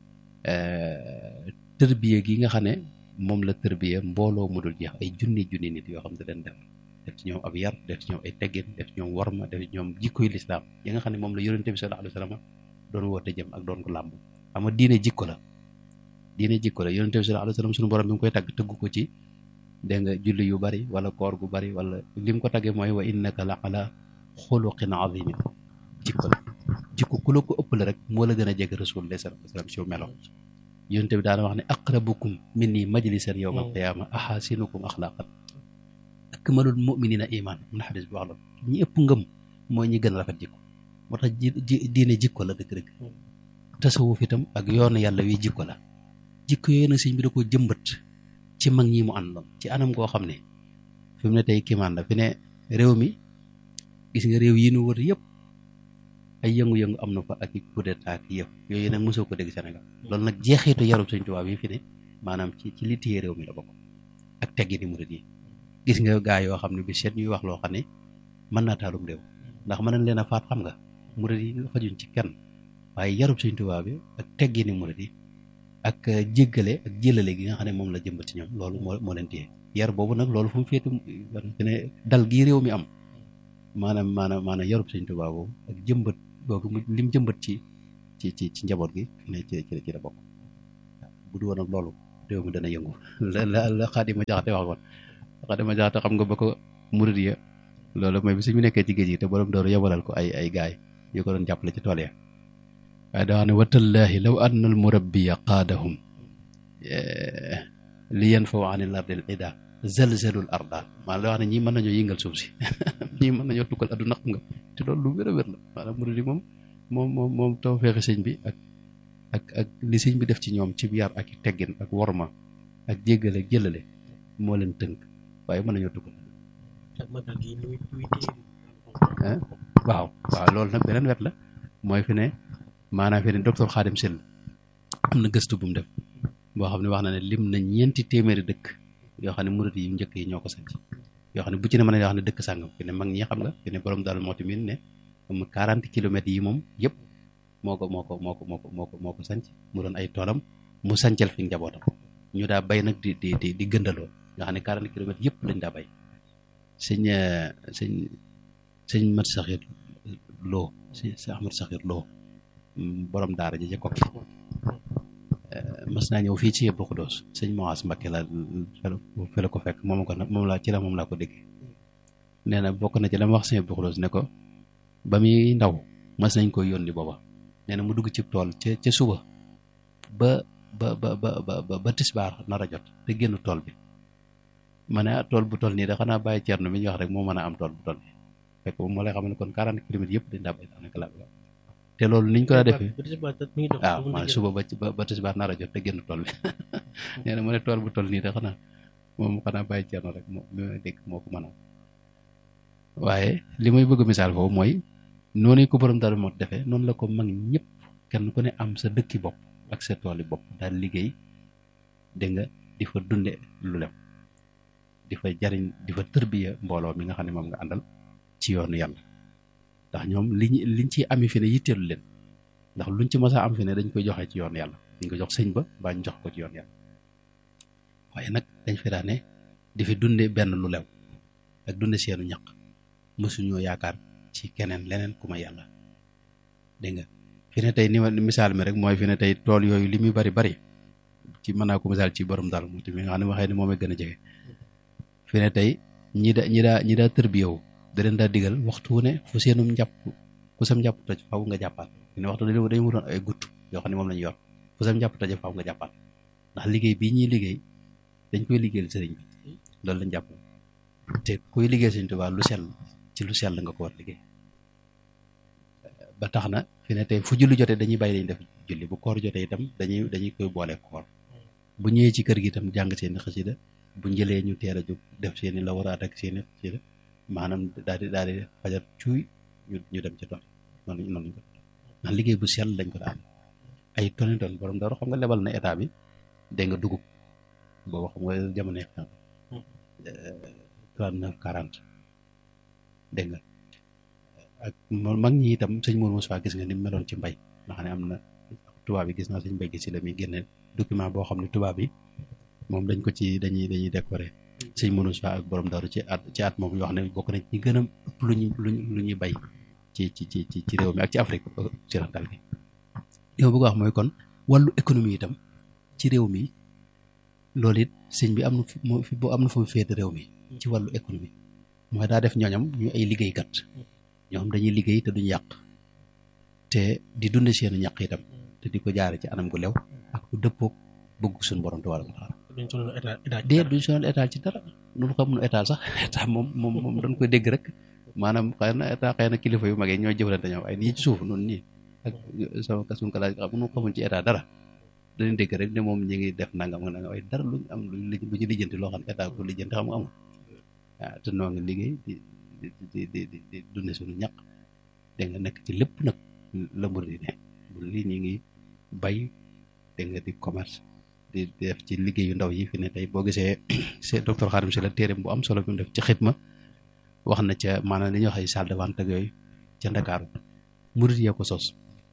tërbiye gi nga xam ne moom la tërbiye mbooloo mu dul jeex ay junni junni nit yoo xam ne leen def def ci ñoom ab yar def ci ñoom ay teggin def ci ñoom warma def ci ñoom jikkoy lislaam yi nga xam ne moom la yonente bi sallallahu alayhi wa sallam doon woote jëm ak doon ko làmb xam nga diine jikko la diine jikko la yonente bi sallallahu alayhi wa sallam suñu borom bi mu koy tagg tëgg ko ci dégg nga julli yu bari wala koor gu bari wala li mu ko taggee mooy wa innaka la ala xuluqin azimin jikko la jikko ku la ko ëpp la rek moo la gën a jege rasulullah sallallahu alayhi wa sallam ci melo yonente bi daana wax ne aqrabukum minni majlisan yawma alqiyama ahasinukum axlaqan akmalul muminina iman mun na xadis bi wax la ñi ëpp ngëm mooy ñi gën a rafet jikko moo tax ji diine jikko la dëgg-dëgg tasawuf itam ak yoonu yàlla wi jikko la jikko yooyu nag sëñ bi da ko jëmbat ci mag ñi mu àndoon ci anam koo xam ne fi mu ne tey kiimaan la fi ne réew mi gis nga réew yi nu wër yëpp ay yëngu-yëngu am na fa ak i coup d'état ak yëpp yooyu nag mosoo ko dégg Sénégal loolu nag jeexitu yarub Sëñ Tuubaa yi fi ne maanaam ci ci li téye réew mi la bokk ak teggi ni murid yi gis nga gaa yoo xam ne bi seet ñuy wax loo xam ne mën naa taalum réew ndax mën nañ leen a faat xam nga murid yi xajuñ ci kenn waaye yarub Sëñ Tuubaa bi ak teggi ni murid yi ak jéggale ak jëlale gi nga xam ne moom la jëmbat ci ñoom loolu moo moo leen téye yar boobu nag loolu fu mu féetu fi ne dal gii réew mi am maanaam maanaam maanaam yarub Sëñ Tuubaa boobu ak jëmbat googu mu lim jëmbat ci ci ci ci njaboot gi ne ci ci ci la bokk bu du woon ak loolu réew mi dana yëngu la la la Xaadima Jaxate waxoon Xaadima Jaxate xam nga ba ko murid ya loolu mooy bi suñu nekkee ci géej gi te borom dooru yabalal ko ay ay gaay yu ko doon jàppale ci tool ya waaye daa wax ne watallaahi law anna al murabbiya qaadahum li yanfaw anil ardil ida zalzalul arda maanaam da wax ne ñii mën nañoo yëngal suuf si ñii mën nañoo tukkal adduna xam nga te loolu lu wér a wér la maanaam murid yi moom moom moom moom taw feexi sëñ bi ak ak ak li sëñ bi def ci ñoom ci yar ak teggin ak worma ak jéggale ak jëlale moo leen tënk waaye mën nañoo tukkal waaw waaw loolu nag beneen wet la mooy fi ne maanaam fi ne docteur Khadim Syll am na gëstu bu mu def boo xam ne wax na ne lim na ñeenti téeméeri dëkk yoo xam ne murid yi njëkk yi ñoo ko sanc yoo xam ne bu ci ne mën a wax ne dëkk sàngam fi ne mag ñi xam nga fi ne borom daal moo tamit ne am quarante kilomètres yi moom yëpp moo ko moo ko moo ko moo ko moo ko moo ko sanc mu doon ay toolam mu sancal fi njabootam ñu daa bay nag di di di di gëndaloo nga xam ne quarante kilomètres yëpp lañ daa bay sëñ sëñ sëñ mat saxir loo sëñ Ahmad saxir loo borom daara ji ca kokki mas naa ñëw fii ci Yëbbu Xudoos sëñ Moas Mbakke la fe la ko fekk moom ko moom laa ci la moom laa ko dégg nee na bokk na ci la ma wax sëñ Yëbbu Xudoos ne ko ba muy ndaw mas nañ koy yónni booba nee na mu dugg ci tool ca ca suba ba ba ba ba ba ba tisbaar nar a jot te génn tool bi ma ne tool bu toll nii da xanaa bàyyi Cerno mi ñu wax rek moo mën a am tool bu toll nii fekk moom moo lay xam ne kon quarante kilomètres yëpp dañ daa bay daanaka la te loolu niñ ko daa defee waaw man suba ba ba tisbaar nar a jot te génn tool bi nee na mu ne tool bu toll nii da xanaa moom xanaa bàyyi Cerno rek moo mi may dégg moo ko mën a waaye li may bëgg misaal foofu mooy noonu ko borom daal moo defee noonu la ko mag ñëpp kenn ku ne am sa dëkki bopp ak sa tooli bopp daal liggéey dégg nga di fa dunde lu lem di fa jariñ di fa tërbiya mbooloo mi nga xam ne moom nga àndal ci yoonu yàlla ndax ñoom liñ liñ ci ami fi ne yitteelu leen ndax luñ ci mës a am fi ne dañ koy joxe ci yoonu yàlla dañ ko jox sëñ ba baa ñu jox ko ci yoonu yàlla waaye nag dañ fi daane di fi dunde benn lu lew ak dunde seenu ñaq mësuñoo yaakaar ci keneen leneen ku ma yàlla dégg nga fi ne tey ni ma misaal mi rek mooy fi ne tey tool yooyu li muy bari bari ci mën naa ko misaal ci borom daal mu tamit nga xam ne waxee ne moom a gën a jege fi ne tey ñi da ñi daa ñi daa tërbiyewu da leen daa digal waxtu wu ne fu seenum njàpp fu sam njàpp toj faw nga jàppaat fi ne waxtu dañu dañu wutoon ay gutt yoo xam ne moom lañu yor fu sam njàpp toj faw nga jàppaat ndax liggéey bii ñuy liggéey dañ koy liggéeyal sëriñ bi loolu lañ jàpp te kuy liggéey Sëriñ Tuubaa lu sell ci lu sell nga ko war liggéey ba tax na fi ne tey fu julli jotee dañuy bàyyi dañ def julli bu koor jotee itam dañuy dañuy koy boole koor bu ñëwee ci kër gi itam jàng seeni xasida bu njëlee ñu teel a jóg def seeni la waraat ak seeni xasida maanaam daal di daal di fajar cuuy ñu ñu dem ci tool noonu noonu ko ndax liggéey bu sell lañ ko daan ay toni ton borom dara xam nga lebal na état bi dégg nga dugub boobu xam nga jamono yi trente neuf quarante dégg nga ak mag ñi itam sëñ Mourou Moussa gis nga ni meloon ci mbay nga xam ne am na tubaab yi gis naa sëñ mbay gi si la muy génne document boo xam ne tubaab yi moom dañ ko ci dañuy dañuy décorer sëñ Mourou Moussa ak borom daru ci at ci at moom yoo xam ne bokk nañ ñi gën a ëpp lu ñu lu lu ñuy bay ci ci ci ci réew mi ak ci Afrique occidentale bi li ma bëgg wax mooy kon wàllu économie itam ci réew mi loolu it sëñ bi am na fi boo am na fu mu féete réew mi ci wàllu économie mooy daa def ñooñam ñu ay liggéeykat ñoo xam dañuy liggéey te duñ yàq te di dunde seenu ñàq itam te di ko jaare ci anam gu lew ak lu dëppoog bëgg suñu borom te war a taala dee duñ sonal état ci dara loolu xamuñu état sax état moom moom moom dañ koy dégg rek maanaam xëy na état xëy na kilifa yu mag yi ñooy jëflante ñoom ay nii ci suuf noonu nii ak sama kasum kalaaj xam nu xamuñ ci état dara dañuy dégg rek ne moom ñi ngi def nangam nga nangam ay dara luñ am luñ lu ñu lijjanti loo xam ne état ko lijjanti xam nga amul waaw te noo ngi liggéey di di di di di dunde suñu ñaq dégg nga nekk ci lépp nag la mbir di ne bu lii ñi ngi bay dégg nga di commerce di def ci liggéey yu ndaw yi fi ne tey boo gisee c'est docteur Khadim Sylla téere bu am solo bi mu def ci xidma wax na ca maanaam li ñuy wax ay salle de vente ak yooyu ca Ndakaaru murit yee ko sos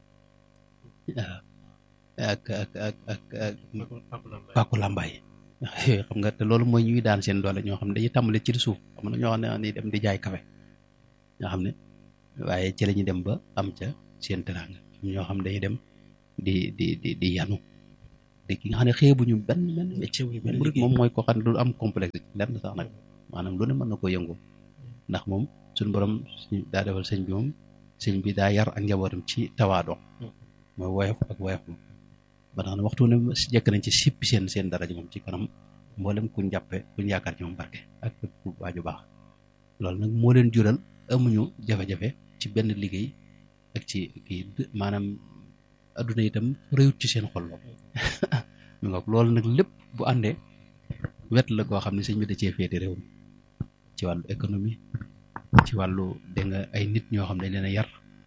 waaw ak ak ak ak ak Pàkku Lambaay yooyu xam nga te loolu mooy ñuy daan seen doole ñoo xam ne dañuy tàmbale ci suuf am na ñoo xam ne dañuy dem di jaay kafe ñoo xam ne waaye ci la ñuy dem ba am ca seen teraanga ñoo xam ne dañuy dem di di di di yanu di te ki nga xam ne xeebuñu benn benn métier xeebuñu benn murit liggéey. moom mooy ko xam ne du am complexe ci lenn sax nag maanaam lu ne mën na koo yëngu ndax moom suñu borom daa defal sëñ bi moom sëñ bi daa yar ak njabootam ci tawaado mooy woyof ak woyof moom ba tax na waxtu ne jekk nañ ci sippi seen seen daraja moom ci kanam mboolem kuñ jàppe kuñ yaakaar ci moom barke ak ku waaju baax loolu nag moo leen jural amuñu jafe-jafe ci benn liggéey ak ci kii maanaam adduna itam réyut ci seen xol lool mi ngoog loolu nag lépp bu àndee wet la koo xam ne sëñ bi da cee féete réew mi ci wàllu économie ci wàllu dégg nga ay nit ñoo xam ne dañ leen a yar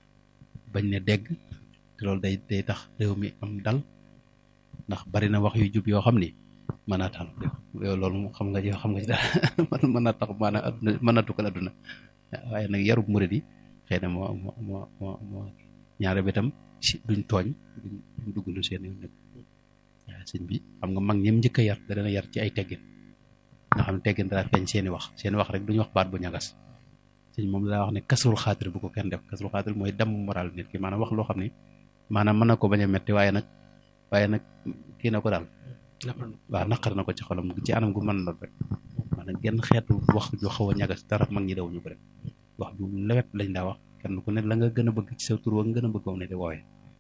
bañ ne dégg te loolu day day tax réew mi am dal ndax bari na wax yu jub yoo xam ni mën naa taal réew loolu moom xam nga ci xam nga ci dara mën naa tax maanaam adduna mën naa tukkal adduna waaye nag yarub murid yi xëy na moo moo moo moo moo ñaare bi tam si duñ tooñ duñ dugg lu seen yoon nekk waaye sëñ bi xam nga mag ñim njëkk a yar da leen a yar ci ay teggin nga xam ne teggin dara feeñ seeni wax seeni wax rek duñu wax baat bu ñagas sëñ moom daa wax ne kasrul xaatir bu ko kenn def kasrul xaatir mooy damm moral nit ki maanaam wax loo xam ne maanaam mën na ko bañ a metti waaye nag waaye nag kii na ko daal waaw naqar na ko ci xolam ci anam gu mën lool rek maanaam genn xeetu wax ju xaw a ñagas dara mag ñi dawuñu ko rek wax ju lewet lañ daa wax kenn ku ne la nga gën a bëgg ci sa tur wa nga gën a bëgg moom ne di woowee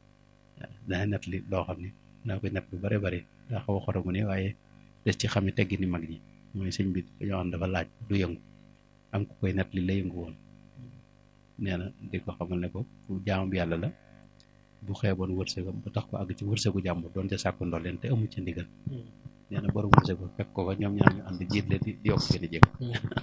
dana net li loo xam ne daa koy net lu bare bare daa xaw a xoromu ne waaye des ci xam ne teggi ni mag ñi mooy sëñ bi dañoo xam dafa laaj du yëngu am ku koy net li la yëngu woon nee na di ko xamal ne ko bu jaamu bi yàlla la bu xeeboon wërsëgam ba tax ko àgg ci wërsëgu jàmbur doon ca sàkku ndol leen te amu ci ndigal nee na borom wërsëgu fekk ko fa ñoom ñaar ñu ànd jiit leen di yokk seen i jéego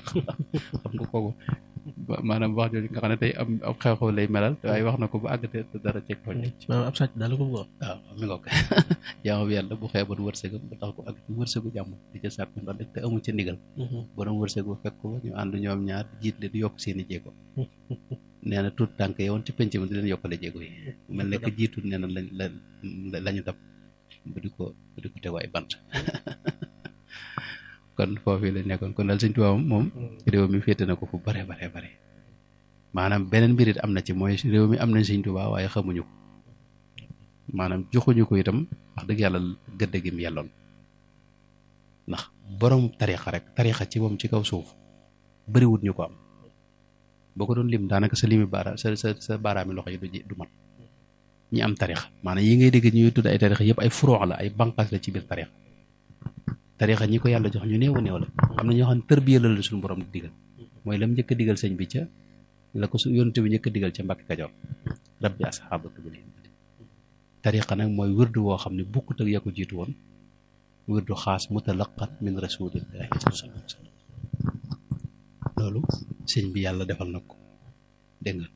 xam nga kooku maanaam wax jooju nga xam ne tey am ab xew-xew lay melal waaye wax na ko ba àgg te dara ceeg tooñ maanaam ab sàcc daal ko bëgg waaw mi nga ko jaamu bi yàlla bu xeeboon wërsëgam ba tax ko àgg ci wërsëgu jàmbur di ca sàkku ndol leen te amu ci ndigal borom wërsëgu fekk ko fa ñu ànd ñoom ñaar jiit leen di yokk seen i jéego nee na tuut tànk yowoon ci penc mi di leen yokkale jéego yi mel ne que jiitu nee na lañ la la ñu dab bu di ko bu di ko tegu ay bant kon foofu la nekkoon kon daal Sëñ Tuubaa moom réew mi féete na ko fu bare bare bare maanaam beneen mbir it am na ci mooy réew mi am nañ Sëñ Tuubaa waaye xamuñu ko maanaam joxuñu ko itam wax dëgg yàlla gëdd gi mu yelloon ndax borom tarixa rek tarixa ci moom ci kaw suuf bëriwut ñu ko am boo ko doon lim daanaka sa limi baara sa sa sa baaraami loxo yi du du mat ñi am tarixa maanaam yi ngay dégg ñuy tudd ay tarixa yëpp ay furoox la ay banqaas la ci biir tarixa tarixa ñi ko yàlla jox ñu néew a néew la am na ñoo xam ne tërbiya la la suñu borom di digal mooy lam njëkk a digal sëñ bi ca la ko su yonent bi njëkk a digal ca Mbàkke Kajoor rabbi asxaabaka bil himmati tarixa nag mooy wërdu woo xam ne bukkut ak ya ko jiitu woon wërdu xaas mutalaqat min rasulillahi sallallahu alayhi wa sallam loolu sëñ bi yàlla defal na ko dégg nga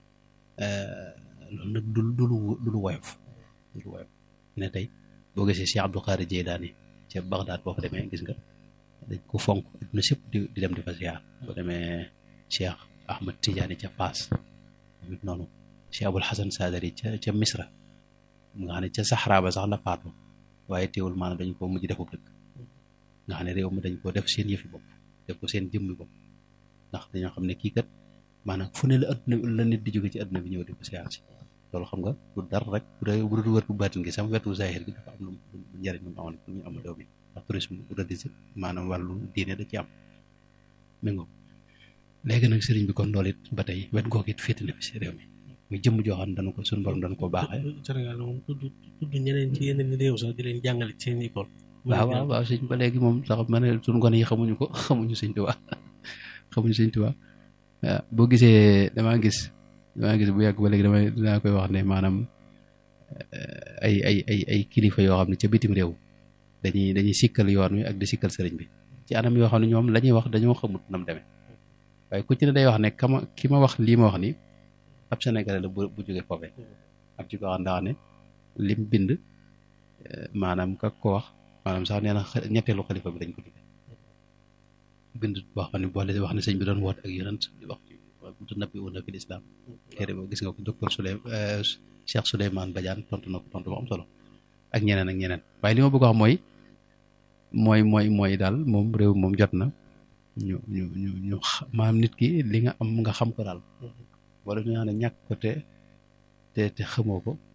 loolu nag du du lu du lu woyof du lu woyof ne tey boo gisee Cheikh Abdou Khadre Jeylaani ca Bagdad boo fa demee gis nga dañ ko fonk adduna sëpp di di dem di fa ziar boo demee Cheikh Ahmad Tidiane ca Faas amit noonu Cheikh Abul Hasan Sadari ca ca Misra nga xam ne ca Sahara ba sax la faatu waaye teewul maanaam dañ ko mujj defub dëkk nga xam ne réew mi dañ ko def seen yëfi bopp def ko seen jëmmi bopp ndax dañoo xam ne kii kat maanaam fu ne la adduna la nit di jóge ci adduna bi ñëw di ko siyaar si loolu xam nga du dara rek bu dee bu dul wër bu baatin gi sama wetu zahir gi dafa am lu njëriñ lu mu amoon pour ñu am doom yi ndax tourisme religieux maanaam wàllu diine da ci am mi ngo léegi nag sëriñ bi kon loolu it ba tey wet googu it féete na fi si réew mi muy jëmm joo xam ne dana ko suñu borom dana ko baaxee. Sénégal moom tudd tudd ñeneen ci yeneen réew sax di leen jàngale ci seen école. waaw waaw waaw sëñ ba léegi moom sax ma ne suñu gone yi xamuñu ko xamuñu Sëñ Tuubaa xamuñu Sëñ Tuubaa waaw boo gisee damaa gis damaa gis bu yàgg ba léegi damay dinaa koy wax ne maanaam ay ay ay ay kilifa yoo xam ne ca bitim réew dañuy dañuy sikkal yoon wi ak di sikkal sëriñ bi ci anam yoo xam ne ñoom la ñuy wax dañoo xamut nam demee waaye ku ci ne day wax ne kama ki ma wax lii ma wax ni ab Sénégalais la bu bu jógee foofee ab ci ko wax ndax ne lim bind maanaam ka ko wax maanaam sax nee na ñetteelu xalifa bi dañ ko tuddee bind boo xam ne boole wax ne sëñ bi doon woot ak yonent di wax ci mutanabbi'uuna fil islam kere boo gis nga ko docteur Souley Cheikh Souleymane Badiane tontu na ko tontu bu am solo ak ñeneen ak ñeneen waaye li ma bëgg wax mooy mooy mooy mooy daal moom réew moom jot na ñu ñu ñu ñu maanaam nit ki li nga am nga xam ko daal wala ñu naan ñàkk ko te te te xamoo ko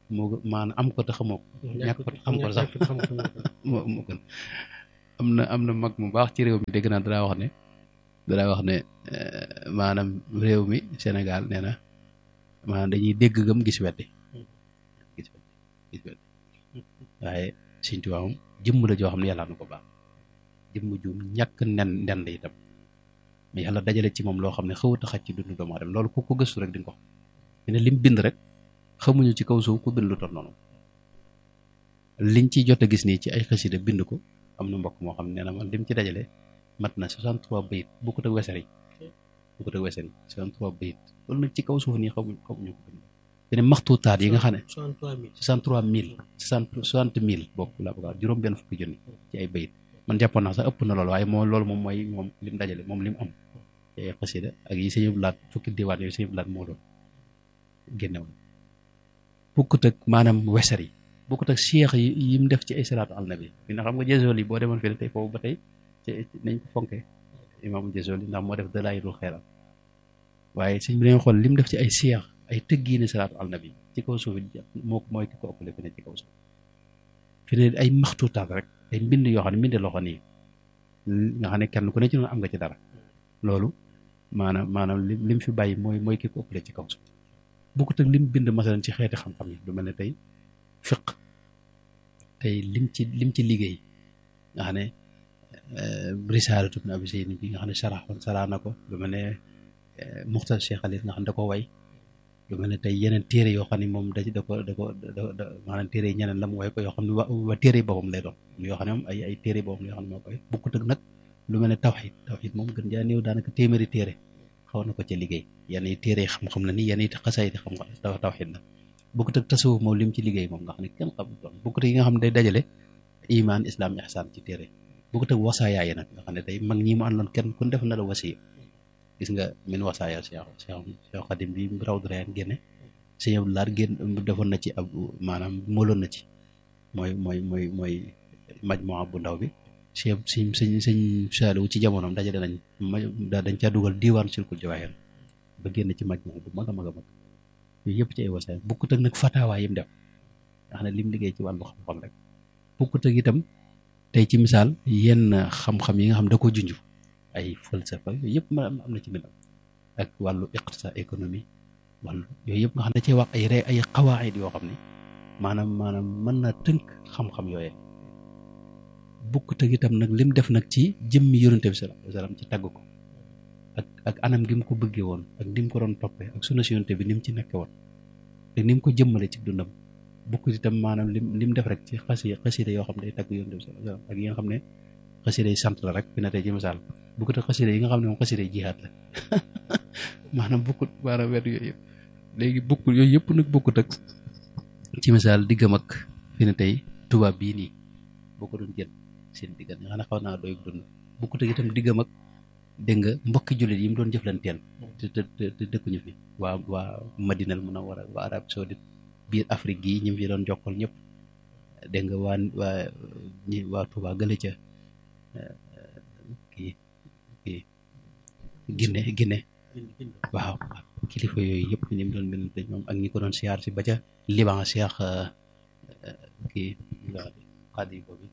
moo maanaam am ko te xamoo ko ñàkk ko te xam ko sax moo moo gën am na am na mag mu baax ci réew mi dégg naa danaa wax ne danaa wax ne maanaam réew mi Sénégal nee na maanaam dañuy dégg gëm gis weddi gis weddi gis weddi waaye Sëñ Tuubaa moom jëmm la joo xam ne yàlla na ko baax jëmm ju ñàkk nen nen la itam mais yàlla dajale ci moom loo xam ne xawut a xaj ci dundu doomu aadama loolu ku ko gëstu rek di nga ko xam ne lim bind rek xamuñu ci kaw suuf ku bind lu toll noonu liñ ci jot a gis nii ci ay xasida bind ko am na mbokk moo xam ne nee na man lim ci dajale mat na soixante-trois bayit bokkut ak weser yi bokkut ak weser yi soixante-trois bayit loolu nag ci kaw suuf nii xamuñ xamuñu ko bind te maxtuutaat yi nga xam ne soixante-trois mille soixante mille bokk laa bëgg a juróom benn fukki junni ci ay bayit man jàppoon naa sax ëpp na loolu waaye moom loolu moom mooy moom lim dajale moom lim am ci ay xasida ak yi Sëñ Abdu Lahat fukki diwaan yooyu Sëñ Abdu Lahat moo doon génnewoon bokkut ak maanaam weser yi bokkut ak cheikh yi yi mu def ci ay salaatu al nabi fi na xam nga Jazoli boo demoon fii tey foofu ba tey nañ ko fonke imaamu Jazoli ndax moo def dalaayilul xayraat waaye sëñ bi dañoo xool li mu def ci ay cheikh ay tëggiini salaatu al nabi ci kaw suuf moo mooy ki ko ëppale fi ne ci kaw suuf fi ne ay maxtuutaat rek ay mbind yoo xam ne mbind loxo nii nga xam ne kenn ku ne ci noonu am nga ci dara loolu maanaam maanaam li lim fi bàyyi mooy mooy ki ko ëppale ci kaw suuf bokkut ak lim bind masalan ci xeeti xam-xam yi lu mel ne tey fiq tey lim ci lim ci liggéey nga xam ne risaalatu ibn Abi Zayd bi nga xam ne sara sara na ko lu mel ne Muxtasar Cheikh Khalil nga xam ne da ko way lu mel ne tey yeneen téere yoo xam ne moom da da ko da ko da maanaam téere yi ñeneen la mu way ko yoo xam ne waa waa téere boppam lay doon yoo xam ne moom ay ay téere boppam la yoo xam ne moo koy bokkut ak nag lu mel ne tawxiid tawxiid moom gën jaa néew daanaka téeméeri téere xaw na ko ca liggéey yenn yi téere xam-xam la ni yenn yi xasaay di xam-xam taw tawxiid la bokkut ak tasawuf moom lim ci liggéey moom nga xam ne kenn xam doon bokkut ak yi nga xam ne day dajale iman islam ihsan ci téere bokkut ak wasaaya yi nag nga xam ne tey mag ñi mu àndoon kenn ku def na la wasiya gis nga min wasaaya Cheikh Cheikh Cheikh Khadim bi raw durayaan génne Sëñ Abdu Lahat génn defoon na ci ab maanaam mooloon na ci mooy mooy mooy mooy majmuwa bu ndaw bi Cheikh sëñ sëñ sëñ Saaliw ci jamonoom dajale nañ ma dañ caa dugal diiwaan silkul jawaahir ba génn ci majmuwa bu mag a mag a mag yooyu yëpp ci ay wasaaya bokkut ak nag fatawaa yi mu def nga xam ne lim liggéey ci wàllu xam-xam rek bokkut ak itam tey ci misaal yenn xam-xam yi nga xam da ko junj ay falsafa yooyu yëpp ma am na ci mbindam ak wàllu iqtisaad économie wàllu yooyu yëpp nga xam ne cee wax ay ree ay xawaayid yoo xam ne maanaam maanaam mën na tënk xam-xam yooyee bokkut ak itam nag lim def nag ci jëmmi yonente bi sallallahu alayhi wasallam ci tagg ko ak ak anam gi mu ko bëggee woon ak ni mu ko doon toppee ak sunna si yonente bi ni mu ci nekke woon ak ni mu ko jëmmale ci dundam bokkut itam maanaam lim lim def rek ci xasi xasida yoo xam ne day tagg yonente bi sallallahu alayhi wasallam ak yi nga xam ne xasida yi sant la rek fi na tey ci misaal bokkut ak xasida yi nga xam ne moom xasida yi jihaad la maanaam bokkut maanaam wet yooyu yëpp léegi bokkut yooyu yëpp nag bokkut ak ci misaal diggam ak fi na tey tubaab bii nii boo ko doon jël seen diggan nga xam ne xaw naa doy dund bokkut ak itam diggam ak dégg nga mbokki jullit yi mu doon jëflanteel te te te dëkkuñu fi waa waa Madinal Munawwara waa Arabie Saoudite biir Afrique gii ñi fi doon jokkal ñëpp dégg nga waa waa ñi waa Touba gële ca kii kii Guinée Guinée waaw kilifa yooyu yëpp ñi mu doon mel dañ moom ak ñi ko doon siyaar si ba ca Liban Cheikh kii xaadi boobu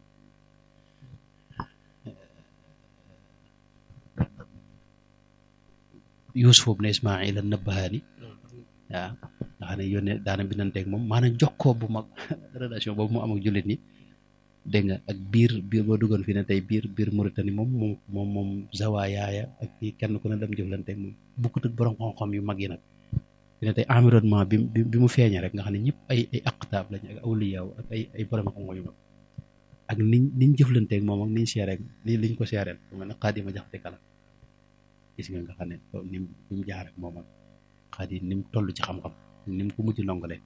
Yuusuf ibn Ismaayil an-Nabhaani waaw nga xam ne yónnee daana bindanteeg moom maanaam jokkoo bu mag relation boobu mu am ak jullit ñi dégg nga ak biir biir boo duggoon fii ne tey biir biir Mauritanie moom moom moom moom zawaayaaya ak fii kenn ku ne dem jëflanteeg moom bokkut ak borom xam-xam yu mag yi nag fii ne tey environnement bi bi mu feeñee rek nga xam ne ñëpp ay ay aqtaab lañ ak awliyaaw ak ay ay borom xam-xam yu mag ak niñ niñ jëflanteeg moom ak niñ seeree nii liñ ko seereel bu mel ne Xaadima Jaxate Kala gis nga nga xam ne ni mu ni mu jaar ak moom ak Xaadim ni mu toll ci xam-xam ni mu ko mujj ndongale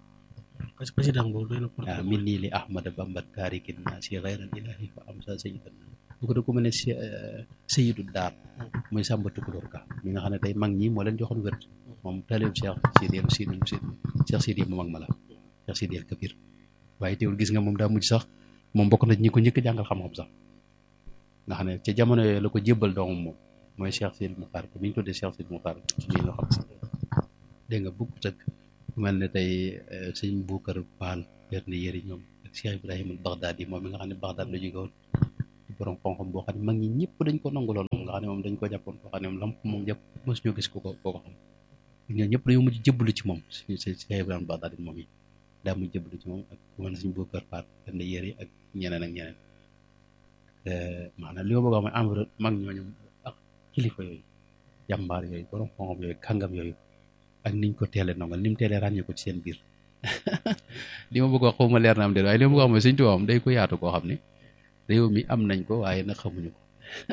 waaw min nii li Ahmada Bamba kaarikin naa si xayral ilahi fa am sa sayyidan bu ko da ko mel ne sayyidu daar muy Sàmba Tukulóor Ka mi nga xam ne tey mag ñi moo leen joxoon wér moom taalib Cheikh Sidi El Sidi Cheikh Sidi mu mag ma la Cheikh Sidi El Kabir waaye teewul gis nga moom daa mujj sax moom bokk na ñi ko njëkk jàngal xam-xam sax nga xam ne ca jamono yooyu la ko jébbal doomam moom mooy Cheikh Sidi Muxtaar ko mi ñu tuddee Cheikh Sidi Muxtaar mii loo xam dégg nga bokkut ak mel ne tey sëñ Buukar Paal Perne Yëri ñoom ak Cheikh Ibrahima Baghdadi moom mi nga xam ne Baghdad la jóge woon borom xam-xam boo xam ne mag ñi ñëpp dañ ko nanguloon moom nga xam ne moom dañ ko jàppoon koo xam ne moom lam moom jàpp mos ñoo gis ko ko koo ko xam ñoo ñëpp dañoo mujj jëbbalu ci moom suñu Cheikh Ibrahima Baghdadi moom yi daa mujj jëbbalu ci moom ak ku mel ne sëñ Buukar Paal Perne Yëri ak ñeneen ak ñeneen maanaam li ma bëgg a wax mooy enviro mag ñooñu ak kilifa yooyu jàmbaar yooyu borom xam-xam yooyu kàngam yooyu ak niñ ko teelee nongal ni mu teelee ràññee ko ci seen biir li ma bëgg wax xaw ma leer na am de waaye li ma bëgg wax mooy Sëñ Tuubaa am day ko yaatu koo xam ne réew mi am nañ ko waaye nag xamuñu ko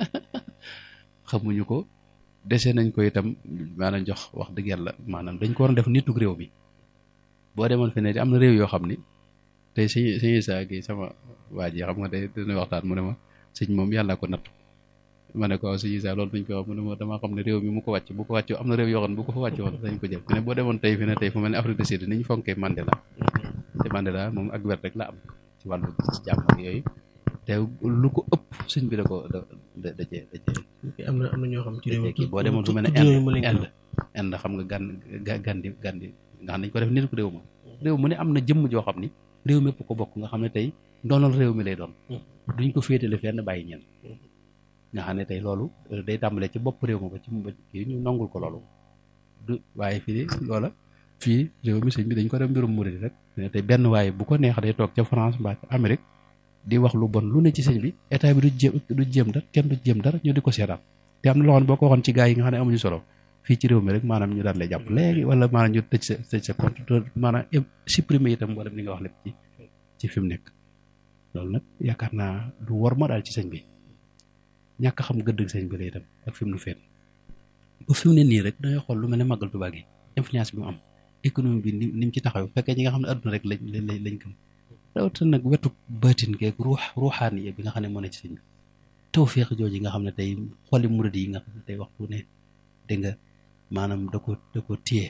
xamuñu ko dese nañ ko itam maanaam jox wax dëgg yàlla maanaam dañ ko war a def nitug réew mi boo demoon fi ne am na réew yoo xam ni tey sëñ sëñ Isaa gi sama waa ji xam nga day dina waxtaan mu ne ma sëñ moom yàlla ko natt ma ne ko waaw sëñ Isaa loolu duñ ko wax mu ne ma damaa xam ne réew mi mu ko wàcc bu ko wàcc am na réew yoo xam ne bu ko fa wàcc woon dañ ko jël ne boo demoon tey fi ne tey fu mel ne Afrique du Sud ni ñu fonkee Mandela te Mandela moom ak wet rek la am ci wàllu jàmm ak yooyu te lu ko ëpp sëñ bi da ko da da da cee da cee am na am na ñoo xam ci réew kii boo demoon fu mel ne Inde Inde Inde xam nga gan gandi gandi nga xam nañ ko def nit ko réew ma réew mu ne am na jëmm joo xam ni réew mépp ko bokk nga xam ne tey doonal réew mi lay doon duñ ko féetale fenn bàyyi ñen nga xam ne tey loolu day tàmbalee ci bopp réew ma ba ci kii ñu nangul ko loolu du waaye fii loola fii réew mi sëñ bi dañ ko def mbirum murid rek ne tey benn waaye bu ko neex day toog ca France mbaa ca Amérique di wax lu bon lu ne ci sëñ bi état bi du jéem du jéem dara kenn du jéem dara ñu di ko seetaan te am na loo xam ne boo ko waxoon ci gaa yi nga xam ne amuñu solo fii ci réew mi rek maanaam ñu daan lay jàpp léegi wala maanaam ñu tëj sa tëj sa compte maanaam supprimer itam wala li nga wax lépp ci ci fi mu nekk loolu nag yaakaar naa du war ma daal ci sëñ bi ñàkk xam gëdd sëñ bi la itam ak fi mu nu feet ba fi mu ne nii rek dangay xool lu mel ne màggal Tuubaa gi influence bi mu am économie bi ni ni mu ci taxaw fekkee ñi nga xam ne adduna rek lañ lañ lañ gëm rawatina nag wetu baatin geeg ruux ruuxaan yi bi nga xam ne moo ne ci sëñ bi tawfeex jooju nga xam ne tey xooli murid yi nga xam ne tey waxtu ne dégg nga maanaam da ko da ko téye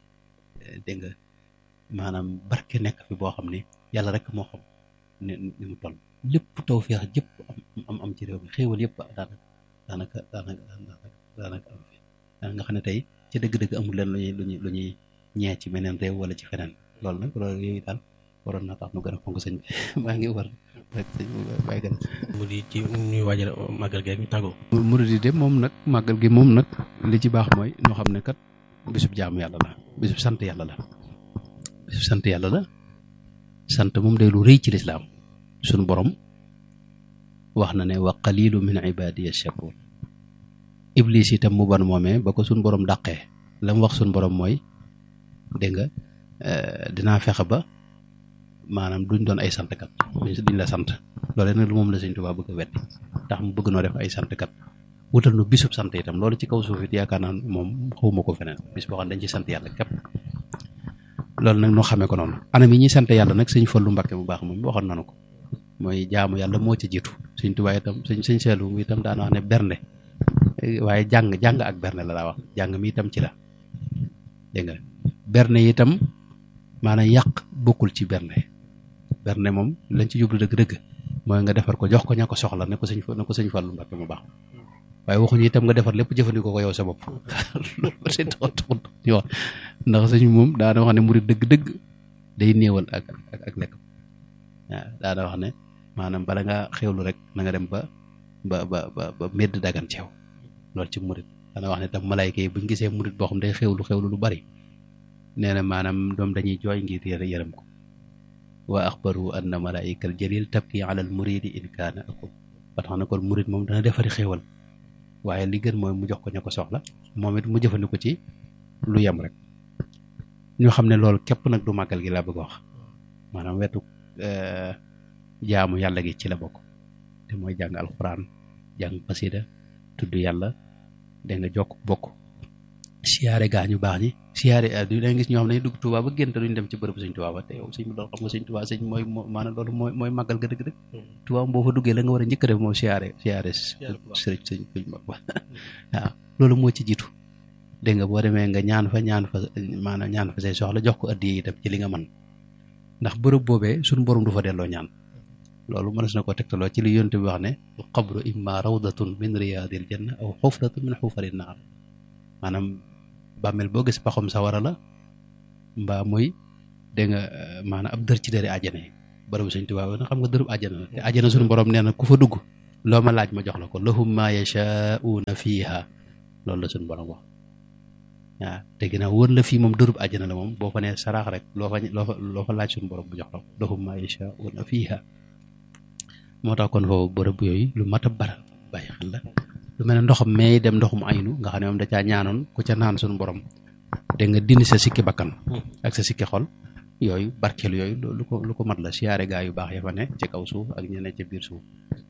dégg nga maanaam barke nekk fi boo xam ne yàlla rek moo xam ne ni mu toll lépp tawfeex jëpp am am am ci réew mi xéewal yëpp daanaka daanaka daanaka daanaka am fi nga xam ne tey ci dëgg-dëgg amul leen lu ñuy lu ñuy lu ñuy ñee ci meneen réew wala ci feneen loolu nag loolu yooyu daal waroon naa tax nu gën a fonk sëñ bi maa ngi war rek sëñ bi bàyyi gën mu di ci ñuy waajal màggal gi ñu tàggoo murid yi de moom nag màggal gi moom nag li ci baax mooy ñoo xam ne kat bisub jaamu yàlla la bisub sant yàlla la bisub sant yàlla la sant moom day lu rëy ci lislaam suñu borom wax na ne wa qalilu min ibadiya shakur iblis itam mu ban moomee ba ko suñu borom dàqee la mu wax suñu borom mooy dégg nga dinaa fexe ba maanaam duñ doon ay santkat duñ la sant loolu nag moom la Sëñ Tuubaa bëgg a wetti tax mu bëgg noo def ay santkat wutal nu bisub sant itam loolu ci kaw suuf it yaakaar naa moom xawma ko feneen bis boo xam ne dañ ci sant yàlla képp loolu nag noo xamee ko noonu anam yi ñuy sant yàlla nag Sëñ Fallu Mbàkke bu baax moom waxoon nanu ko mooy jaamu yàlla moo ci jiitu Sëñ Tuubaa itam sëñ sëñ seelu mi itam daan wax ne bernde waaye jàng jàng ak bernde la daa wax jàng mi itam ci la dégg nga bernde itam maanaam yàq bokkul ci bernde bernde moom lañ ci jublu dëgg-dëgg mooy nga defar ko jox ko ña ko soxla ne ko sëñ ne ko sëñ Fallu Mbàkke mu baax waaye waxuñu itam nga defar lépp jëfandikoo ko yow sa bopp loolu ba tey taxut ñu wax ndax sëñ moom daana wax ne murid dëgg-dëgg day néewal ak ak ak lekk waaw daana wax ne maanaam bala nga xewlu rek na nga dem ba ba ba ba ba medd dagan ceew loolu ci murid daana wax ne tam malaayka yi buñ gisee murid boo xam day xewlu xewlu lu bari nee na maanaam doom dañuy jooy ngir yërë yërëm ko wa axbaru anna malaayikal jalil tabki ala al muridi in kaana akum ba tax na kon murid moom dana defari xéewal waaye li gën mooy mu jox ko ña ko soxla moom it mu jëfandiku ci lu yem rek ñoo xam ne loolu képp nag du màggal gi laa bëgg a wax maanaam wetu jaamu yàlla gi ci la bokk te mooy jàng alxuraan jàng xasida tudd yàlla da nga jokk bokk siyaare gaa ñu baax ñi siyaare da nga gis ñoo xam ne dañuy dugg Tuubaa ba génn te duñ dem ci bërëb sëñ Tuubaa ba te yow sëñ bi doon xam nga sëñ Tuubaa sëñ mooy maanaam loolu mooy mooy màggal ga dëgg-dëgg Tuubaa boo fa duggee la nga war a njëkk a def moom siyaare siyaare sëriñ sëñ sëñ mag ba waaw loolu moo ci jiitu dégg nga boo demee nga ñaan fa ñaan fa maanaam ñaan fa say soxla jox ko addiya itam ci li nga mën ndax bërëb boobee suñu borom du fa delloo ñaan loolu mënees na ko tegtaloo ci li yonent bi wax ne al qabru imma rawdatun min riyaadil janna aw xufratun min xufarin naar maanaam bàmmeel boo gis paxum sawara la mbaa muy dégg nga maanaam ab dër ci dëri àjjana yi bërëbu Sëñ Tuubaa nag xam nga dërëb àjjana la te àjjana suñu borom nee na ku fa dugg loo ma laaj ma jox la ko lahum ma yashaa'uuna fiiha loolu la suñu borom wax waaw te ginnaaw wër la fii moom dërëb àjjana la moom boo fa nee saraax rek loo fa loo fa loo fa laaj suñu borom bu jox la ko lahum ma yashaa'uuna fiiha moo tax kon foofu bërëb yooyu lu mat a bara bàyyi xel la lu mel ne ndoxam may dem ndoxum aynu nga xam ne moom da caa ñaanoon ku ca naan suñu borom te nga dindi sa sikki bakkan ak sa sikki xol yooyu barkeelu yooyu lu ko lu ko mat la siyaare gaa yu baax ya fa ne ci kaw suuf ak ñeneen ca biir suuf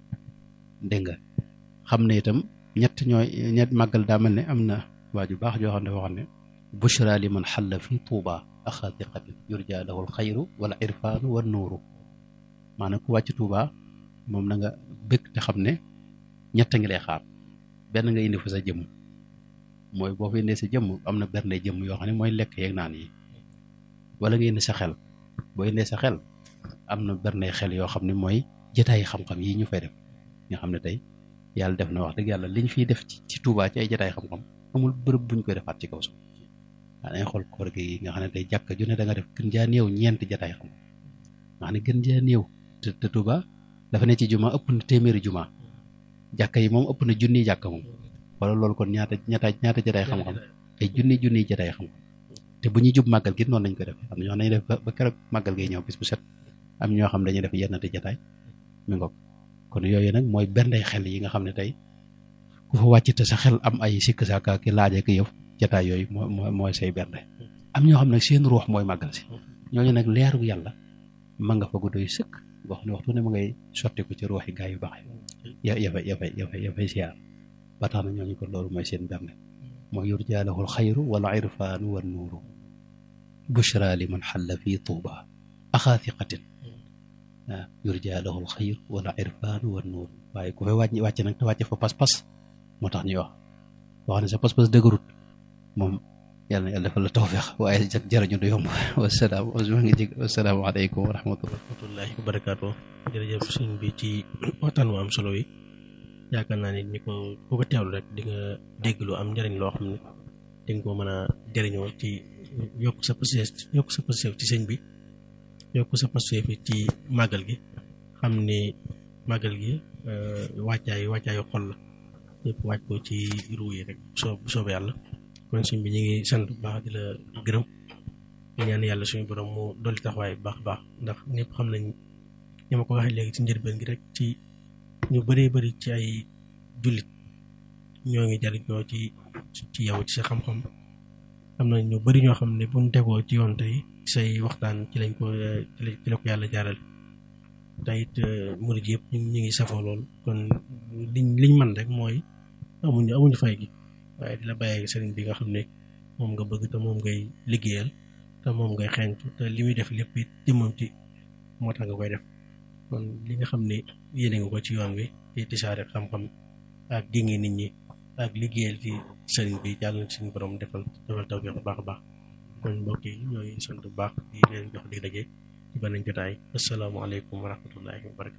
dégg nga xam ne itam ñett ñooy ñett màggal daa mel ne am na waa ju baax joo xam ne dafa wax ne bushra li man xalla fi tuuba axaatiqatin yurja lahu alxayru wala irfaanu wa nuuru maanaam ku wàcc tuuba moom na nga bëgg te xam ne ñett a ngi lay xaar benn nga indi fa sa jëmm mooy boo fa indee sa jëmm am na bernde jëmm yoo xam ne mooy lekk yeeg naan yi wala nga indi sa xel boo indee sa xel am na bernde xel yoo xam ne mooy jataay xam-xam yi ñu fay def nga xam ne tey yàlla def na wax dëgg yàlla liñ fiy def ci ci Touba ci ay jataay xam-xam amul bërëb buñ koy defaat ci kaw suuf waa dañuy xool koor gi nga xam ne tey jàkka ju ne da nga def gën jaa néew ñeenti jataay xam-xam nga xam ne gën jaa néew te te Touba dafa ne ci juma ëpp na téeméeri juma jàkka yi moom ëpp na junniy jàkka moom wala loolu kon ñaata ñaata ñaata jataay xam-xam ay junni junniy jataay xam-xam te bu ñuy jub màggal gi noonu lañ koy def am na ñoo xam ne dañuy def ba keroog màggal gay ñëw bis bu set am ñoo xam dañuy def yennati jataay mi ngoog kon yooyu nag mooy bernday xel yi nga xam ne tey ku fa wàcc te sa xel am ay sikk sàkka ki laaj ak yëf jataay yooyu moo moo mooy say bernde am ñoo xam nag seen ruux mooy màggal si ñooñu nag leeru yàlla ma nga fa guddoy sëkk wax ne waxtu ne ma ngay sotti ko ci ruuxi gaa yu baax ya ya fay ya fay ya fay ya fay siyaar ba tax na ñooñu ko loolu mooy seen bernde mooy yurjaa lahul xayru wala irfaanu wa nuuru bushra liman xalla fi tuuba axaathiqatin waaw yurjaa lahul xayru wala irfaanu wa nuuru waaye ku fay wàcc wàcc nag te wàcc fa pas-pas moo tax ñuy wax wax ne sa pas-pas dëgërut moom yàlla na yàlla defal la tawfeex waaye jag jërëjëf du yomb wasalaam maa ngi jég wasalaamaaleykum wa rahmatullah rahmatullahi wa barakaatu jërëjëf sëñ bi ci waxtaan wu am solo yi yaakaar naa ne ni ko ku ko teewlu rek di nga dégg lu am njëriñ loo xam ne di nga ko mën a jëriñoo ci yokk sa passeef yokk sa passeef ci sëñ bi yokk sa passeef ci màggal gi xam ni màggal gi wàccaayu wàccaayu xol la yëpp wàcc ko ci ruu yi rek soo soob yàlla kon sëñ bi ñu ngi sant bu baax di la gërëm di ñaan yàlla suñu borom mu dolli taxawaay bu baax baax ndax ñëpp xam nañ ñi ma ko waxee léegi ci njëlbeen gi rek ci ñu bëree bëri ci ay jullit ñoo ngi jariñoo ci ci yow ci sa xam-xam am na ñu bëri ñoo xam ne buñ tegoo ci yoon tey say waxtaan ci lañ ko ci la ko yàlla jaaral te it murid yëpp ñu ñu ngi safoo lool kon liñ liñ man rek mooy amuñu amuñu fay gi waaye di la bàyyee sëriñ bi nga xam ne moom nga bëgg te moom ngay liggéeyal te moom ngay xeeñtu te li muy def lépp it jëmmam ci moo tax nga koy def kon li nga xam ne yéene nga ko ci yoon wi ci tisaare xam-xam ak génge nit ñi ak liggéeyal ci sëriñ bi jàll na suñu borom defal defal taw bu baax a baax kon mbokk yi ñooy sant bu baax di leen jox di daje ci beneen jotaay asalaamaaleykum wa rahmatullahi wa barakatu